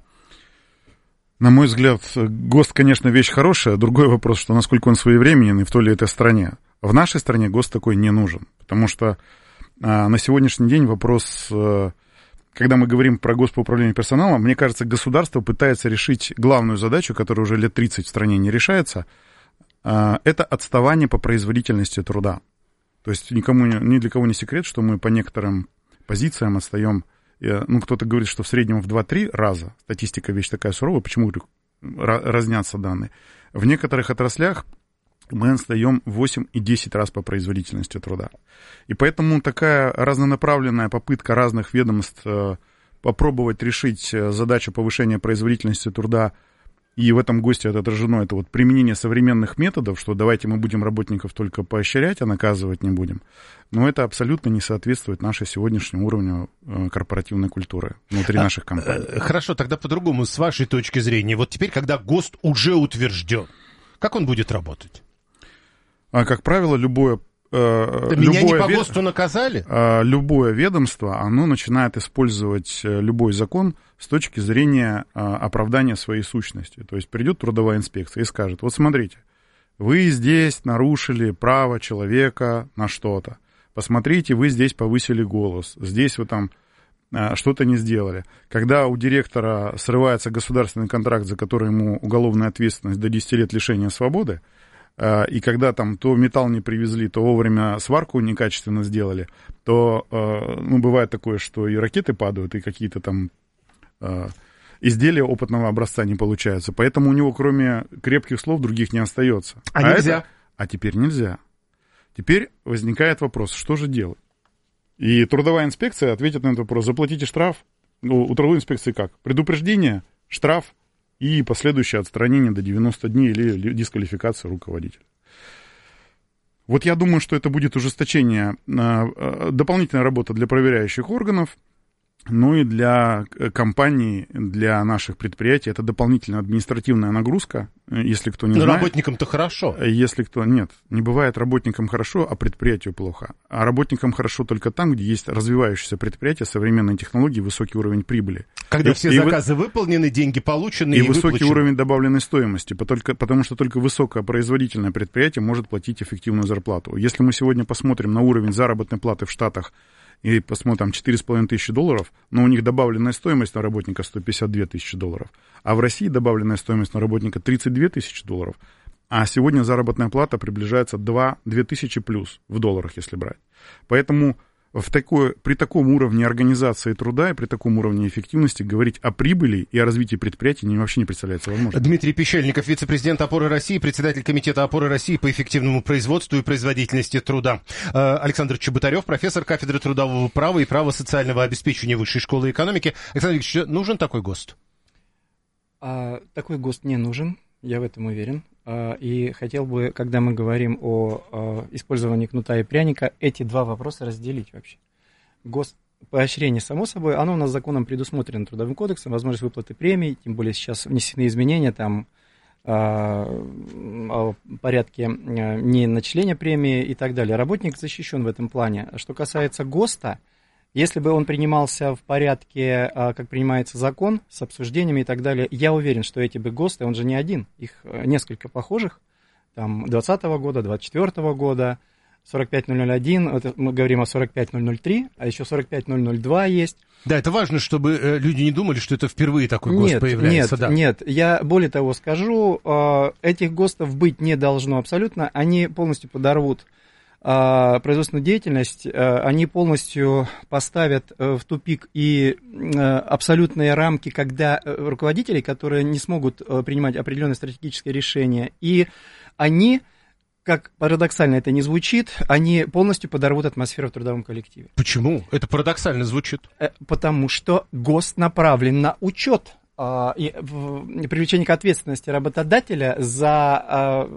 На мой взгляд, ГОСТ, конечно, вещь хорошая. Другой вопрос, что насколько он своевременен и в той ли этой стране. В нашей стране ГОСТ такой не нужен. Потому что а, на сегодняшний день вопрос... А, когда мы говорим про ГОСТ по управлению персоналом, мне кажется, государство пытается решить главную задачу, которая уже лет тридцать в стране не решается, это отставание по производительности труда. То есть никому, ни для кого не секрет, что мы по некоторым позициям отстаем, ну, кто-то говорит, что в среднем в два-три раза, статистика вещь такая суровая, почему разнятся данные. В некоторых отраслях мы отстаем в восемь и десять раз по производительности труда. И поэтому такая разнонаправленная попытка разных ведомств попробовать решить задачу повышения производительности труда, и в этом ГОСТе это отражено, это вот применение современных методов, что давайте мы будем работников только поощрять, а наказывать не будем. Но это абсолютно не соответствует нашей сегодняшнему уровню корпоративной культуры внутри а, наших компаний. Хорошо, тогда по-другому, с вашей точки зрения. Вот теперь, когда ГОСТ уже утвержден, как он будет работать? А, как правило, любое... Э, Меня любое не по вед... ГОСТу наказали? Э, любое ведомство, оно начинает использовать любой закон с точки зрения э, оправдания своей сущности. То есть придет трудовая инспекция и скажет: вот смотрите, вы здесь нарушили право человека на что-то. Посмотрите, вы здесь повысили голос, здесь вы там э, что-то не сделали. Когда у директора срывается государственный контракт, за который ему уголовная ответственность до десяти лет лишения свободы, и когда там то металл не привезли, то вовремя сварку некачественно сделали, то, ну, бывает такое, что и ракеты падают, и какие-то там изделия опытного образца не получаются. Поэтому у него, кроме крепких слов, других не остается. А, а нельзя? Это, а теперь нельзя. Теперь возникает вопрос, что же делать? И трудовая инспекция ответит на этот вопрос: заплатите штраф. Ну, у трудовой инспекции как? Предупреждение, штраф и последующее отстранение до девяноста дней или дисквалификация руководителя. Вот я думаю, что это будет ужесточение, дополнительная работа для проверяющих органов, Ну и для компаний, для наших предприятий это дополнительная административная нагрузка, если кто не Но знает. Работникам-то хорошо. Если кто... Нет, не бывает работникам хорошо, а предприятию плохо. А работникам хорошо только там, где есть развивающееся предприятие, современные технологии, высокий уровень прибыли. Когда и, все и заказы вы... выполнены, деньги получены и, и выплачены. высокий уровень добавленной стоимости, потому что только высокопроизводительное предприятие может платить эффективную зарплату. Если мы сегодня посмотрим на уровень заработной платы в Штатах, и посмотрим, четыре с половиной тысячи долларов, но у них добавленная стоимость на работника сто пятьдесят две тысячи долларов, а в России добавленная стоимость на работника тридцать две тысячи долларов, а сегодня заработная плата приближается две тысячи плюс в долларах, если брать. Поэтому в такой, при таком уровне организации труда и при таком уровне эффективности говорить о прибыли и о развитии предприятий не, вообще не представляется возможным. Дмитрий Пещельников, вице-президент «Опоры России», председатель комитета «Опоры России» по эффективному производству и производительности труда. Александр Чеботарев, профессор кафедры трудового права и права социального обеспечения Высшей школы экономики. Александр Ильич, нужен такой ГОСТ? А, такой ГОСТ не нужен, я в этом уверен. И хотел бы, когда мы говорим о, о использовании кнута и пряника, эти два вопроса разделить вообще. ГОСТ, поощрение, само собой, оно у нас законом предусмотрено Трудовым кодексом, возможность выплаты премий, тем более сейчас внесены изменения там о порядке не начисления премии и так далее. Работник защищен в этом плане. Что касается ГОСТа, если бы он принимался в порядке, как принимается закон, с обсуждениями и так далее, я уверен, что эти бы ГОСТы, он же не один, их несколько похожих, там, двадцатого года, двадцать четвёртого года, сорок пять ноль ноль один, это мы говорим о сорок пять ноль ноль три, а еще сорок пять ноль ноль два есть. Да, это важно, чтобы люди не думали, что это впервые такой ГОСТ нет, появляется. Нет, да. нет, я более того скажу, этих ГОСТов быть не должно абсолютно, они полностью подорвут производственную деятельность, они полностью поставят в тупик и абсолютные рамки, когда руководители, которые не смогут принимать определенные стратегические решения, и они, как парадоксально это ни звучит, они полностью подорвут атмосферу в трудовом коллективе. Почему? Это парадоксально звучит. Потому что ГОСТ направлен на учет и привлечение к ответственности работодателя за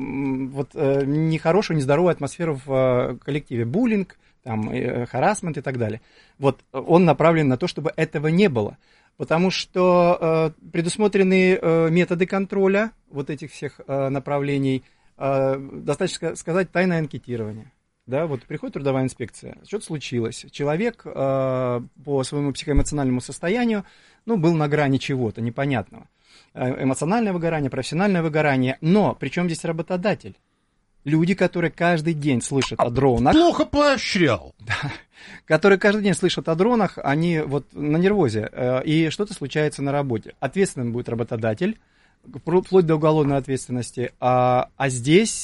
вот, нехорошую, нездоровую атмосферу в коллективе, буллинг, там, харассмент и так далее. Вот он направлен на то, чтобы этого не было, потому что предусмотрены методы контроля вот этих всех направлений, достаточно сказать тайное анкетирование. Да, вот приходит трудовая инспекция, что-то случилось, человек э, по своему психоэмоциональному состоянию, ну, был на грани чего-то непонятного, эмоциональное выгорание, профессиональное выгорание, но при чем здесь работодатель? Люди, которые каждый день слышат о дронах. Плохо поощрял. Да, которые каждый день слышат о дронах, они вот на нервозе, э, и что-то случается на работе. Ответственным будет работодатель, вплоть до уголовной ответственности, а, а здесь,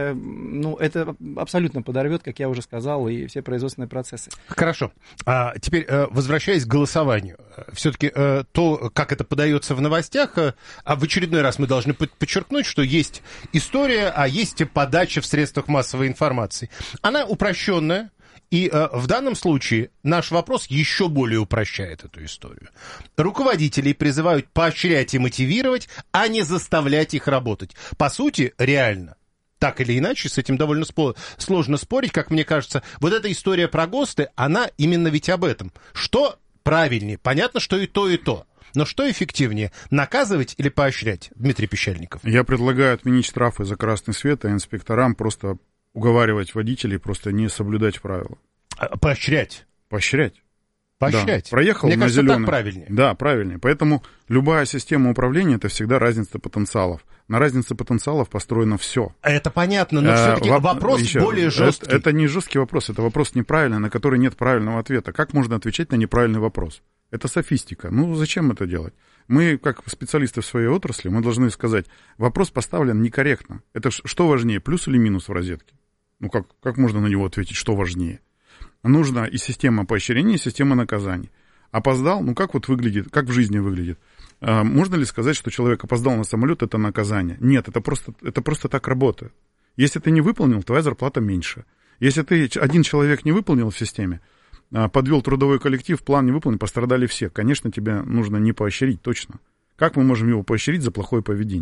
ну, это абсолютно подорвет, как я уже сказал, и все производственные процессы. Хорошо. А теперь, возвращаясь к голосованию, все-таки то, как это подается в новостях, а в очередной раз мы должны подчеркнуть, что есть история, а есть подача в средствах массовой информации. Она упрощенная. И э, в данном случае наш вопрос еще более упрощает эту историю. Руководителей призывают поощрять и мотивировать, а не заставлять их работать. По сути, реально, так или иначе, с этим довольно спо- сложно спорить, как мне кажется. Вот эта история про ГОСТы, она именно ведь об этом. Что правильнее? Понятно, что и то, и то. Но что эффективнее, наказывать или поощрять, Дмитрий Пещельников? Я предлагаю отменить штрафы за красный свет, а инспекторам просто уговаривать водителей просто не соблюдать правила. Поощрять. Поощрять. Поощрять. Да. Проехал Мне на кажется, зеленый. Так правильнее. Да, правильнее. Поэтому любая система управления — это всегда разница потенциалов. На разнице потенциалов построено все. Это понятно, но а, все-таки воп... вопрос еще, более жесткий. Это, это не жесткий вопрос, это вопрос неправильный, на который нет правильного ответа. Как можно отвечать на неправильный вопрос? Это софистика. Ну, зачем это делать? Мы, как специалисты в своей отрасли, мы должны сказать, вопрос поставлен некорректно. Это что важнее, плюс или минус в розетке? Ну, как, как можно на него ответить, что важнее? Нужна и система поощрения, и система наказаний. Опоздал, ну как вот выглядит, как в жизни выглядит? А, можно ли сказать, что человек опоздал на самолет, это наказание? Нет, это просто, это просто так работает. Если ты не выполнил, твоя зарплата меньше. Если ты один человек не выполнил в системе, подвел трудовой коллектив, план не выполнил, пострадали все. Конечно, тебя нужно не поощрить, точно. Как мы можем его поощрить за плохое поведение?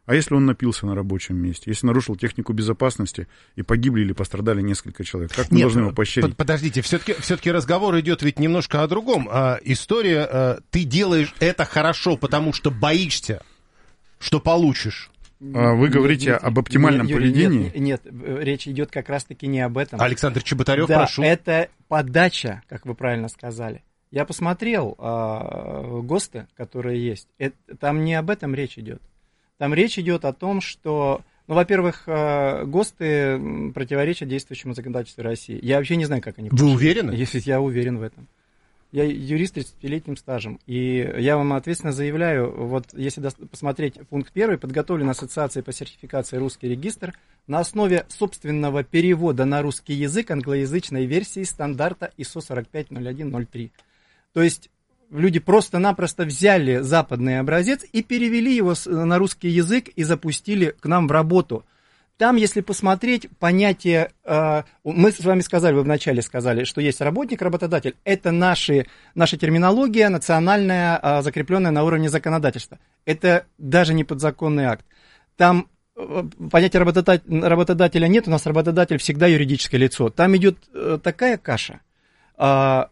А если он напился на рабочем месте, если нарушил технику безопасности и погибли или пострадали несколько человек, как мы Нет, должны его поощрить? Подождите, все-таки, все-таки разговор идет ведь немножко о другом. А, история, а, ты делаешь это хорошо, потому что боишься, что получишь. Вы говорите нет, об оптимальном нет, поведении? Нет, нет, речь идет как раз-таки не об этом. Александр Чеботарев, да, прошу. Это подача, как вы правильно сказали. Я посмотрел э, ГОСТы, которые есть. Это, там не об этом речь идет. Там речь идет о том, что, ну, во-первых, э, ГОСТы противоречат действующему законодательству России. Я вообще не знаю, как они... Вы пошли. Уверены? Если я уверен в этом. Я юрист с тридцатилетним стажем, и я вам ответственно заявляю, вот если посмотреть пункт первый, подготовлен Ассоциацией по сертификации «Русский регистр» на основе собственного перевода на русский язык англоязычной версии стандарта ай эс о сорок пять ноль один ноль три. То есть люди просто-напросто взяли западный образец и перевели его на русский язык и запустили к нам в работу. Там, если посмотреть, понятие, э, мы с вами сказали, вы вначале сказали, что есть работник, работодатель. Это наши, наша терминология, национальная, э, закрепленная на уровне законодательства. Это даже не подзаконный акт. Там э, понятия работодателя, работодателя нет, у нас работодатель всегда юридическое лицо. Там идет э, такая каша. Э,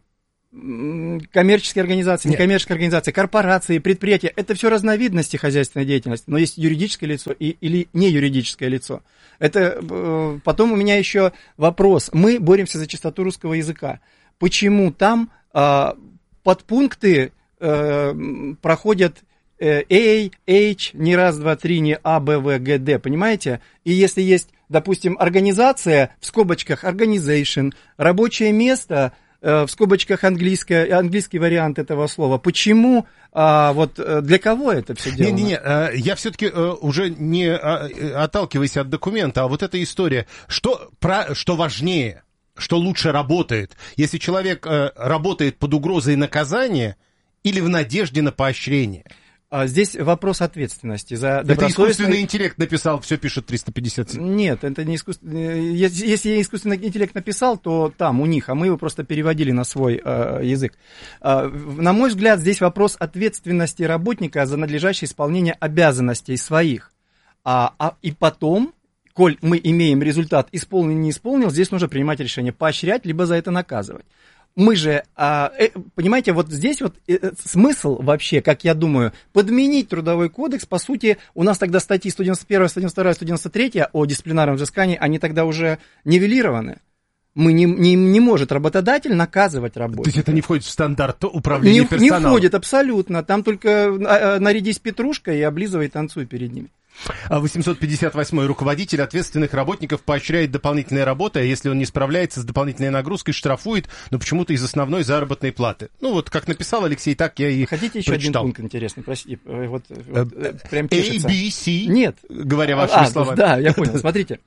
коммерческие организации, некоммерческие организации, корпорации, предприятия, это все разновидности хозяйственной деятельности, но есть юридическое лицо и, или не юридическое лицо. Это, э, потом у меня еще вопрос. Мы боремся за чистоту русского языка. Почему там э, подпункты э, проходят э, A, H, не раз, два, три, не А, Б, В, Г, Д, понимаете? И если есть, допустим, организация, в скобочках organization, рабочее место, в скобочках английское, английский вариант этого слова. Почему, а, вот для кого это все делано? Не-не-не, я все-таки уже не отталкиваясь от документа, а вот эта история, что, про, что важнее, что лучше работает, если человек работает под угрозой наказания или в надежде на поощрение? Здесь вопрос ответственности за добросовестный... Это искусственный интеллект написал, все пишет триста пятьдесят семь. Нет, это не искусственный... Если искусственный интеллект написал, то там, у них, а мы его просто переводили на свой э, язык. Э, на мой взгляд, здесь вопрос ответственности работника за надлежащее исполнение обязанностей своих. А, а, и потом, коль мы имеем результат исполнил, не исполнил, здесь нужно принимать решение, поощрять, либо за это наказывать. Мы же, понимаете, вот здесь вот смысл вообще, как я думаю, подменить Трудовой кодекс, по сути, у нас тогда статьи сто девяносто первая, сто девяносто вторая, сто девяносто третья о дисциплинарном взыскании, они тогда уже нивелированы. Мы не, не, не может работодатель наказывать работника. То есть это не входит в стандарт управления не, персоналом? Не входит, абсолютно. Там только нарядись петрушкой и облизывай, танцуй перед ними. восемьсот пятьдесят восьмой руководитель ответственных работников поощряет дополнительной работой, а если он не справляется с дополнительной нагрузкой, штрафует, но почему-то из основной заработной платы. Ну вот, как написал Алексей, так я и Хотите еще прочитал. Один пункт интересный, простите, вот, вот прям чешется. A, B, C, Нет. Говоря вашими а, словами. Да, я понял, смотрите.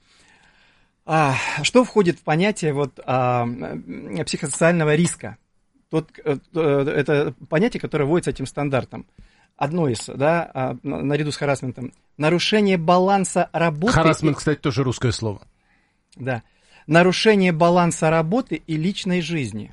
А, что входит в понятие вот, а, психосоциального риска? Тот, это понятие, которое вводится этим стандартом. Одно из, да, наряду с харассментом. Нарушение баланса работы... Харассмент, кстати, тоже русское слово. Да. Нарушение баланса работы и личной жизни.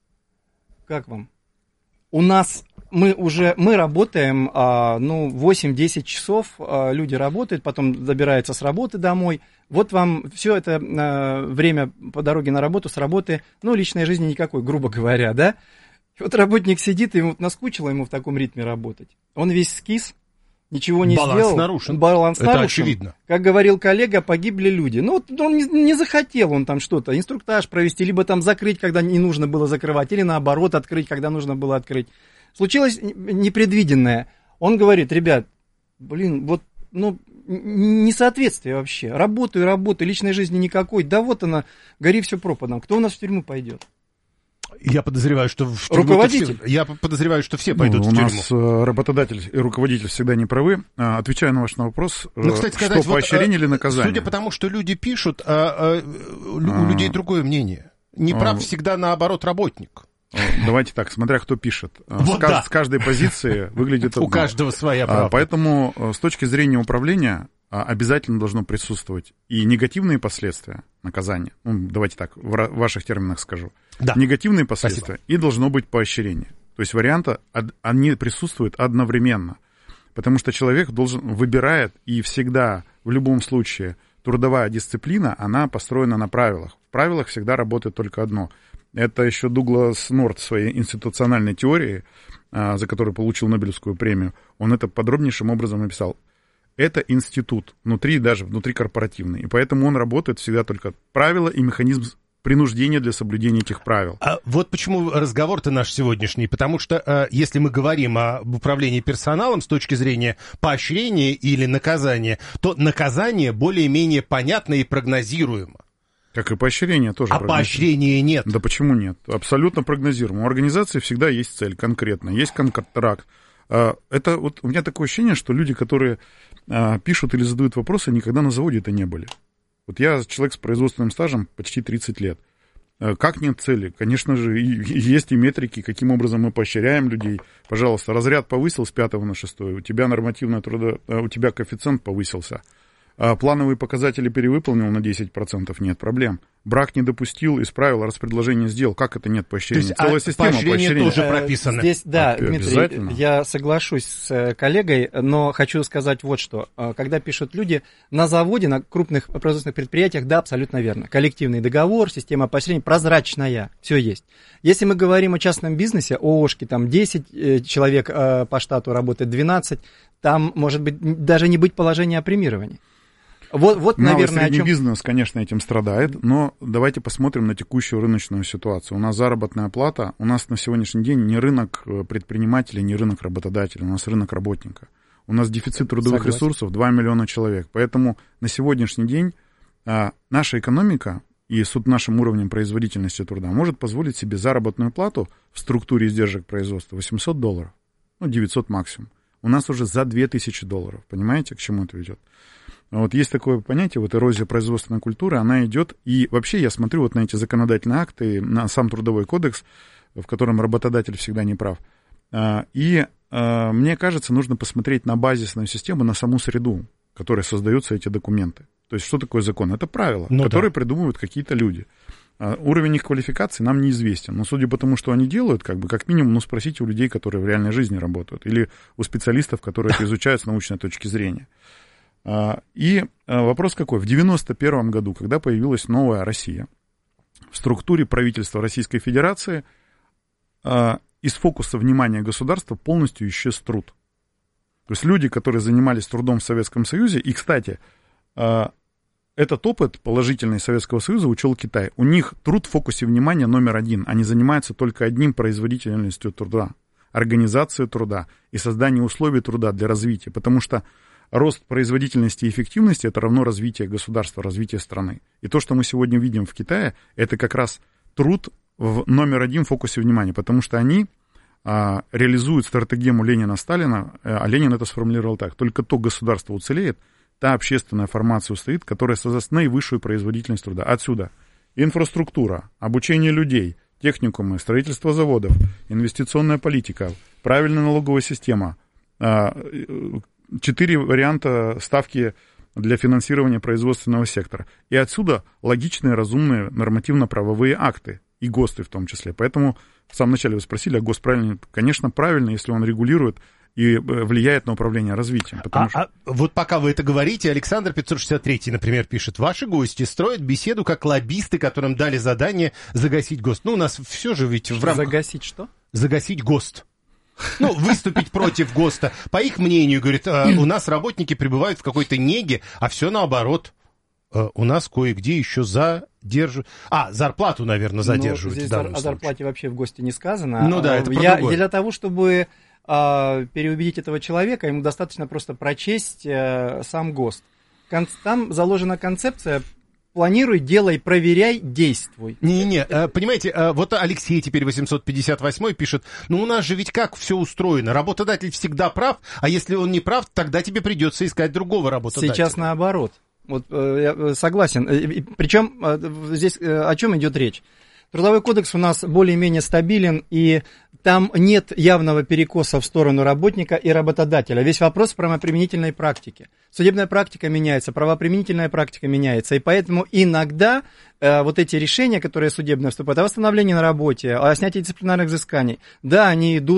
Как вам? У нас, мы уже, мы работаем, ну, восемь-десять часов, люди работают, потом добираются с работы домой. Вот вам все это время по дороге на работу, с работы, ну, личной жизни никакой, грубо говоря, да? И вот работник сидит, и ему наскучило ему в таком ритме работать. Он весь скис, ничего не Баланс сделал. Нарушен. Баланс Это нарушен. очевидно. Как говорил коллега, погибли люди. Ну, вот он не, не захотел он там что-то, инструктаж провести, либо там закрыть, когда не нужно было закрывать, или наоборот открыть, когда нужно было открыть. Случилось непредвиденное. Он говорит: ребят, блин, вот, ну, несоответствие вообще. Работаю, работаю, личной жизни никакой. Да вот она, гори все пропадом. Кто у нас в тюрьму пойдет? Я подозреваю, что в тюрьму руководитель. Все, я подозреваю, что все пойдут ну, в тюрьму. У нас работодатель и руководитель всегда не правы. Отвечая на ваш вопрос, ну, кстати, сказать, что поощрение вот, или наказание? Судя по тому, что люди пишут, а, а, у а, людей другое мнение. Не прав а, всегда, наоборот, работник. Давайте так, смотря кто пишет. Вот с, да. с каждой позиции выглядит одно. У каждого своя правда. Поэтому с точки зрения управления обязательно должно присутствовать и негативные последствия наказания. Ну, давайте так, в ваших терминах скажу. Да. Негативные последствия. Спасибо. И должно быть поощрение. То есть варианты, они присутствуют одновременно. Потому что человек должен, выбирает, и всегда, в любом случае, трудовая дисциплина, она построена на правилах. В правилах всегда работает только одно. Это еще Дуглас Норт в своей институциональной теории, за которую получил Нобелевскую премию, он это подробнейшим образом написал. Это институт, внутри, даже внутри корпоративный. И поэтому он работает всегда только правила и механизм принуждения для соблюдения этих правил. А вот почему разговор-то наш сегодняшний. Потому что э, если мы говорим об управлении персоналом с точки зрения поощрения или наказания, то наказание более-менее понятно и прогнозируемо. Как и поощрение тоже. А поощрения нет. Да почему нет? Абсолютно прогнозируемо. У организации всегда есть цель конкретная, есть контракт. Это вот у меня такое ощущение, что люди, которые пишут или задают вопросы, никогда на заводе-то не были. Вот я человек с производственным стажем почти тридцать лет. Как нет цели? Конечно же, и есть и метрики, каким образом мы поощряем людей. Пожалуйста, разряд повысил с пятого на шестой, у тебя нормативная труда, у тебя коэффициент повысился. Плановые показатели перевыполнил на десять процентов, нет проблем. Брак не допустил, исправил, распредложение сделал. Как это нет поощрения? То есть, целая а система поощрения поощрения. тоже прописано. Здесь, да, а, Дмитрий, я соглашусь с коллегой, но хочу сказать вот что. Когда пишут люди, на заводе, на крупных производственных предприятиях, да, абсолютно верно. Коллективный договор, система поощрения прозрачная, все есть. Если мы говорим о частном бизнесе, ООшки, там десять человек по штату работает, двенадцать, там может быть даже не быть положения о премировании. Вот, вот, Малый наверное, средний о чем... бизнес, конечно, этим страдает, но давайте посмотрим на текущую рыночную ситуацию. У нас заработная плата, у нас на сегодняшний день не рынок предпринимателя, не рынок работодателя, у нас рынок работника. У нас дефицит трудовых Согласен. ресурсов два миллиона человек. Поэтому на сегодняшний день а, наша экономика и с нашим уровнем производительности труда может позволить себе заработную плату в структуре издержек производства восемьсот долларов, ну, девятьсот максимум. У нас уже за две тысячи долларов. Понимаете, к чему это ведет? Вот есть такое понятие, вот эрозия производственной культуры, она идет, и вообще я смотрю вот на эти законодательные акты, на сам Трудовой кодекс, в котором работодатель всегда не прав. И мне кажется, нужно посмотреть на базисную систему, на саму среду, в которой создаются эти документы. То есть что такое закон? Это правила, ну, которые да. придумывают какие-то люди. Уровень их квалификации нам неизвестен, но судя по тому, что они делают, как бы, как минимум, ну, спросите у людей, которые в реальной жизни работают, или у специалистов, которые это изучают с научной точки зрения. И вопрос какой? В девяносто первом году, когда появилась новая Россия, в структуре правительства Российской Федерации из фокуса внимания государства полностью исчез труд. То есть люди, которые занимались трудом в Советском Союзе, и, кстати, этот опыт положительный Советского Союза учел Китай. У них труд в фокусе внимания номер один. Они занимаются только одним: производительностью труда, организацией труда и созданием условий труда для развития, потому что рост производительности и эффективности – это равно развитие государства, развитие страны. И то, что мы сегодня видим в Китае, это как раз труд в номер один в фокусе внимания, потому что они а, реализуют стратегему Ленина-Сталина, а Ленин это сформулировал так: только то государство уцелеет, та общественная формация устоит, которая создаст наивысшую производительность труда. Отсюда инфраструктура, обучение людей, техникумы, строительство заводов, инвестиционная политика, правильная налоговая система, а, четыре варианта ставки для финансирования производственного сектора. И отсюда логичные, разумные нормативно-правовые акты, и ГОСТы в том числе. Поэтому в самом начале вы спросили, а ГОСТ правильно? Конечно, правильно, если он регулирует и влияет на управление развитием. А, что... а вот пока вы это говорите, Александр пятьсот шестьдесят три, например, пишет: ваши гости строят беседу как лоббисты, которым дали задание загасить ГОСТ. Ну, у нас все же ведь в рамках... Загасить что? Загасить ГОСТ. Ну, выступить против ГОСТа. По их мнению, говорит, у нас работники пребывают в какой-то неге, а все наоборот. У нас кое-где еще задерживают. А, зарплату, наверное, задерживают. Ну, здесь о зарплате вообще в ГОСТе не сказано. Ну да, это про Я, другое. Для того, чтобы а, переубедить этого человека, ему достаточно просто прочесть а, сам ГОСТ. Кон- там заложена концепция: планируй, делай, проверяй, действуй. Не-не, понимаете, вот Алексей теперь восемьсот пятьдесят восемь пишет: ну у нас же ведь как все устроено, работодатель всегда прав, а если он не прав, тогда тебе придется искать другого работодателя. Сейчас наоборот. Вот я согласен. Причем здесь о чем идет речь? Трудовой кодекс у нас более-менее стабилен, и там нет явного перекоса в сторону работника и работодателя. Весь вопрос в правоприменительной практике. Судебная практика меняется, правоприменительная практика меняется, и поэтому иногда э, вот эти решения, которые судебные вступают, о восстановлении на работе, о снятии дисциплинарных взысканий, да, они идут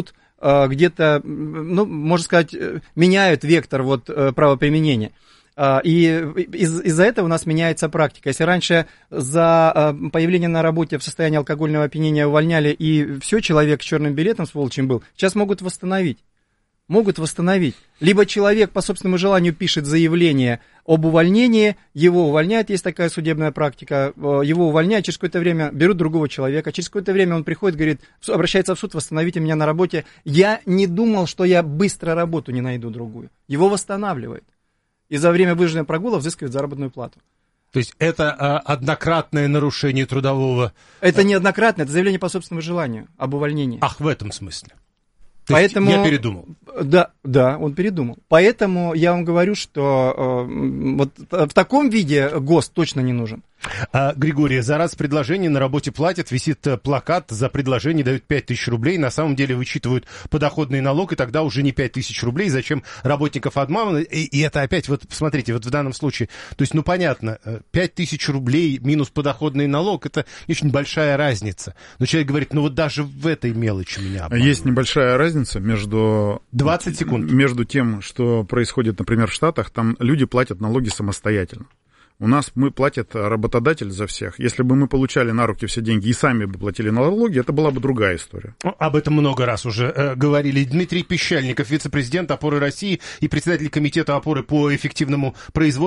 где-то, ну, можно сказать, меняют вектор вот правоприменения. И из- из-за этого у нас меняется практика. Если раньше за появление на работе в состоянии алкогольного опьянения увольняли, и все, человек с черным билетом, с волчьим был, сейчас могут восстановить. Могут восстановить. Либо человек по собственному желанию пишет заявление об увольнении, его увольняют, есть такая судебная практика, его увольняют, через какое-то время берут другого человека, через какое-то время он приходит, говорит, обращается в суд, восстановите меня на работе. Я не думал, что я быстро работу не найду другую. Его восстанавливают. И за время выживания прогула взыскивают заработную плату. То есть это а, однократное нарушение трудового... Это не однократное, это заявление по собственному желанию об увольнении. Ах, в этом смысле. То Поэтому, есть я передумал. Да, да, он передумал. Поэтому я вам говорю, что э, вот в таком виде ГОСТ точно не нужен. А, Григорий, за раз предложение на работе платят, висит плакат, за предложение дают пять тысяч рублей, на самом деле вычитывают подоходный налог, и тогда уже не пять тысяч рублей, зачем работников обманывать, и, и это опять, вот посмотрите, вот в данном случае, то есть, ну понятно, пять тысяч рублей минус подоходный налог, это очень большая разница, но человек говорит, ну вот даже в этой мелочи меня обманывают. Есть небольшая разница между... двадцать секунд. Между тем, что происходит, например, в Штатах, там люди платят налоги самостоятельно. У нас мы платит работодатель за всех. Если бы мы получали на руки все деньги и сами бы платили налоги, это была бы другая история. Об этом много раз уже э, говорили. Дмитрий Пещальников, вице-президент «Опоры России» и председатель комитета «Опоры» по эффективному производству.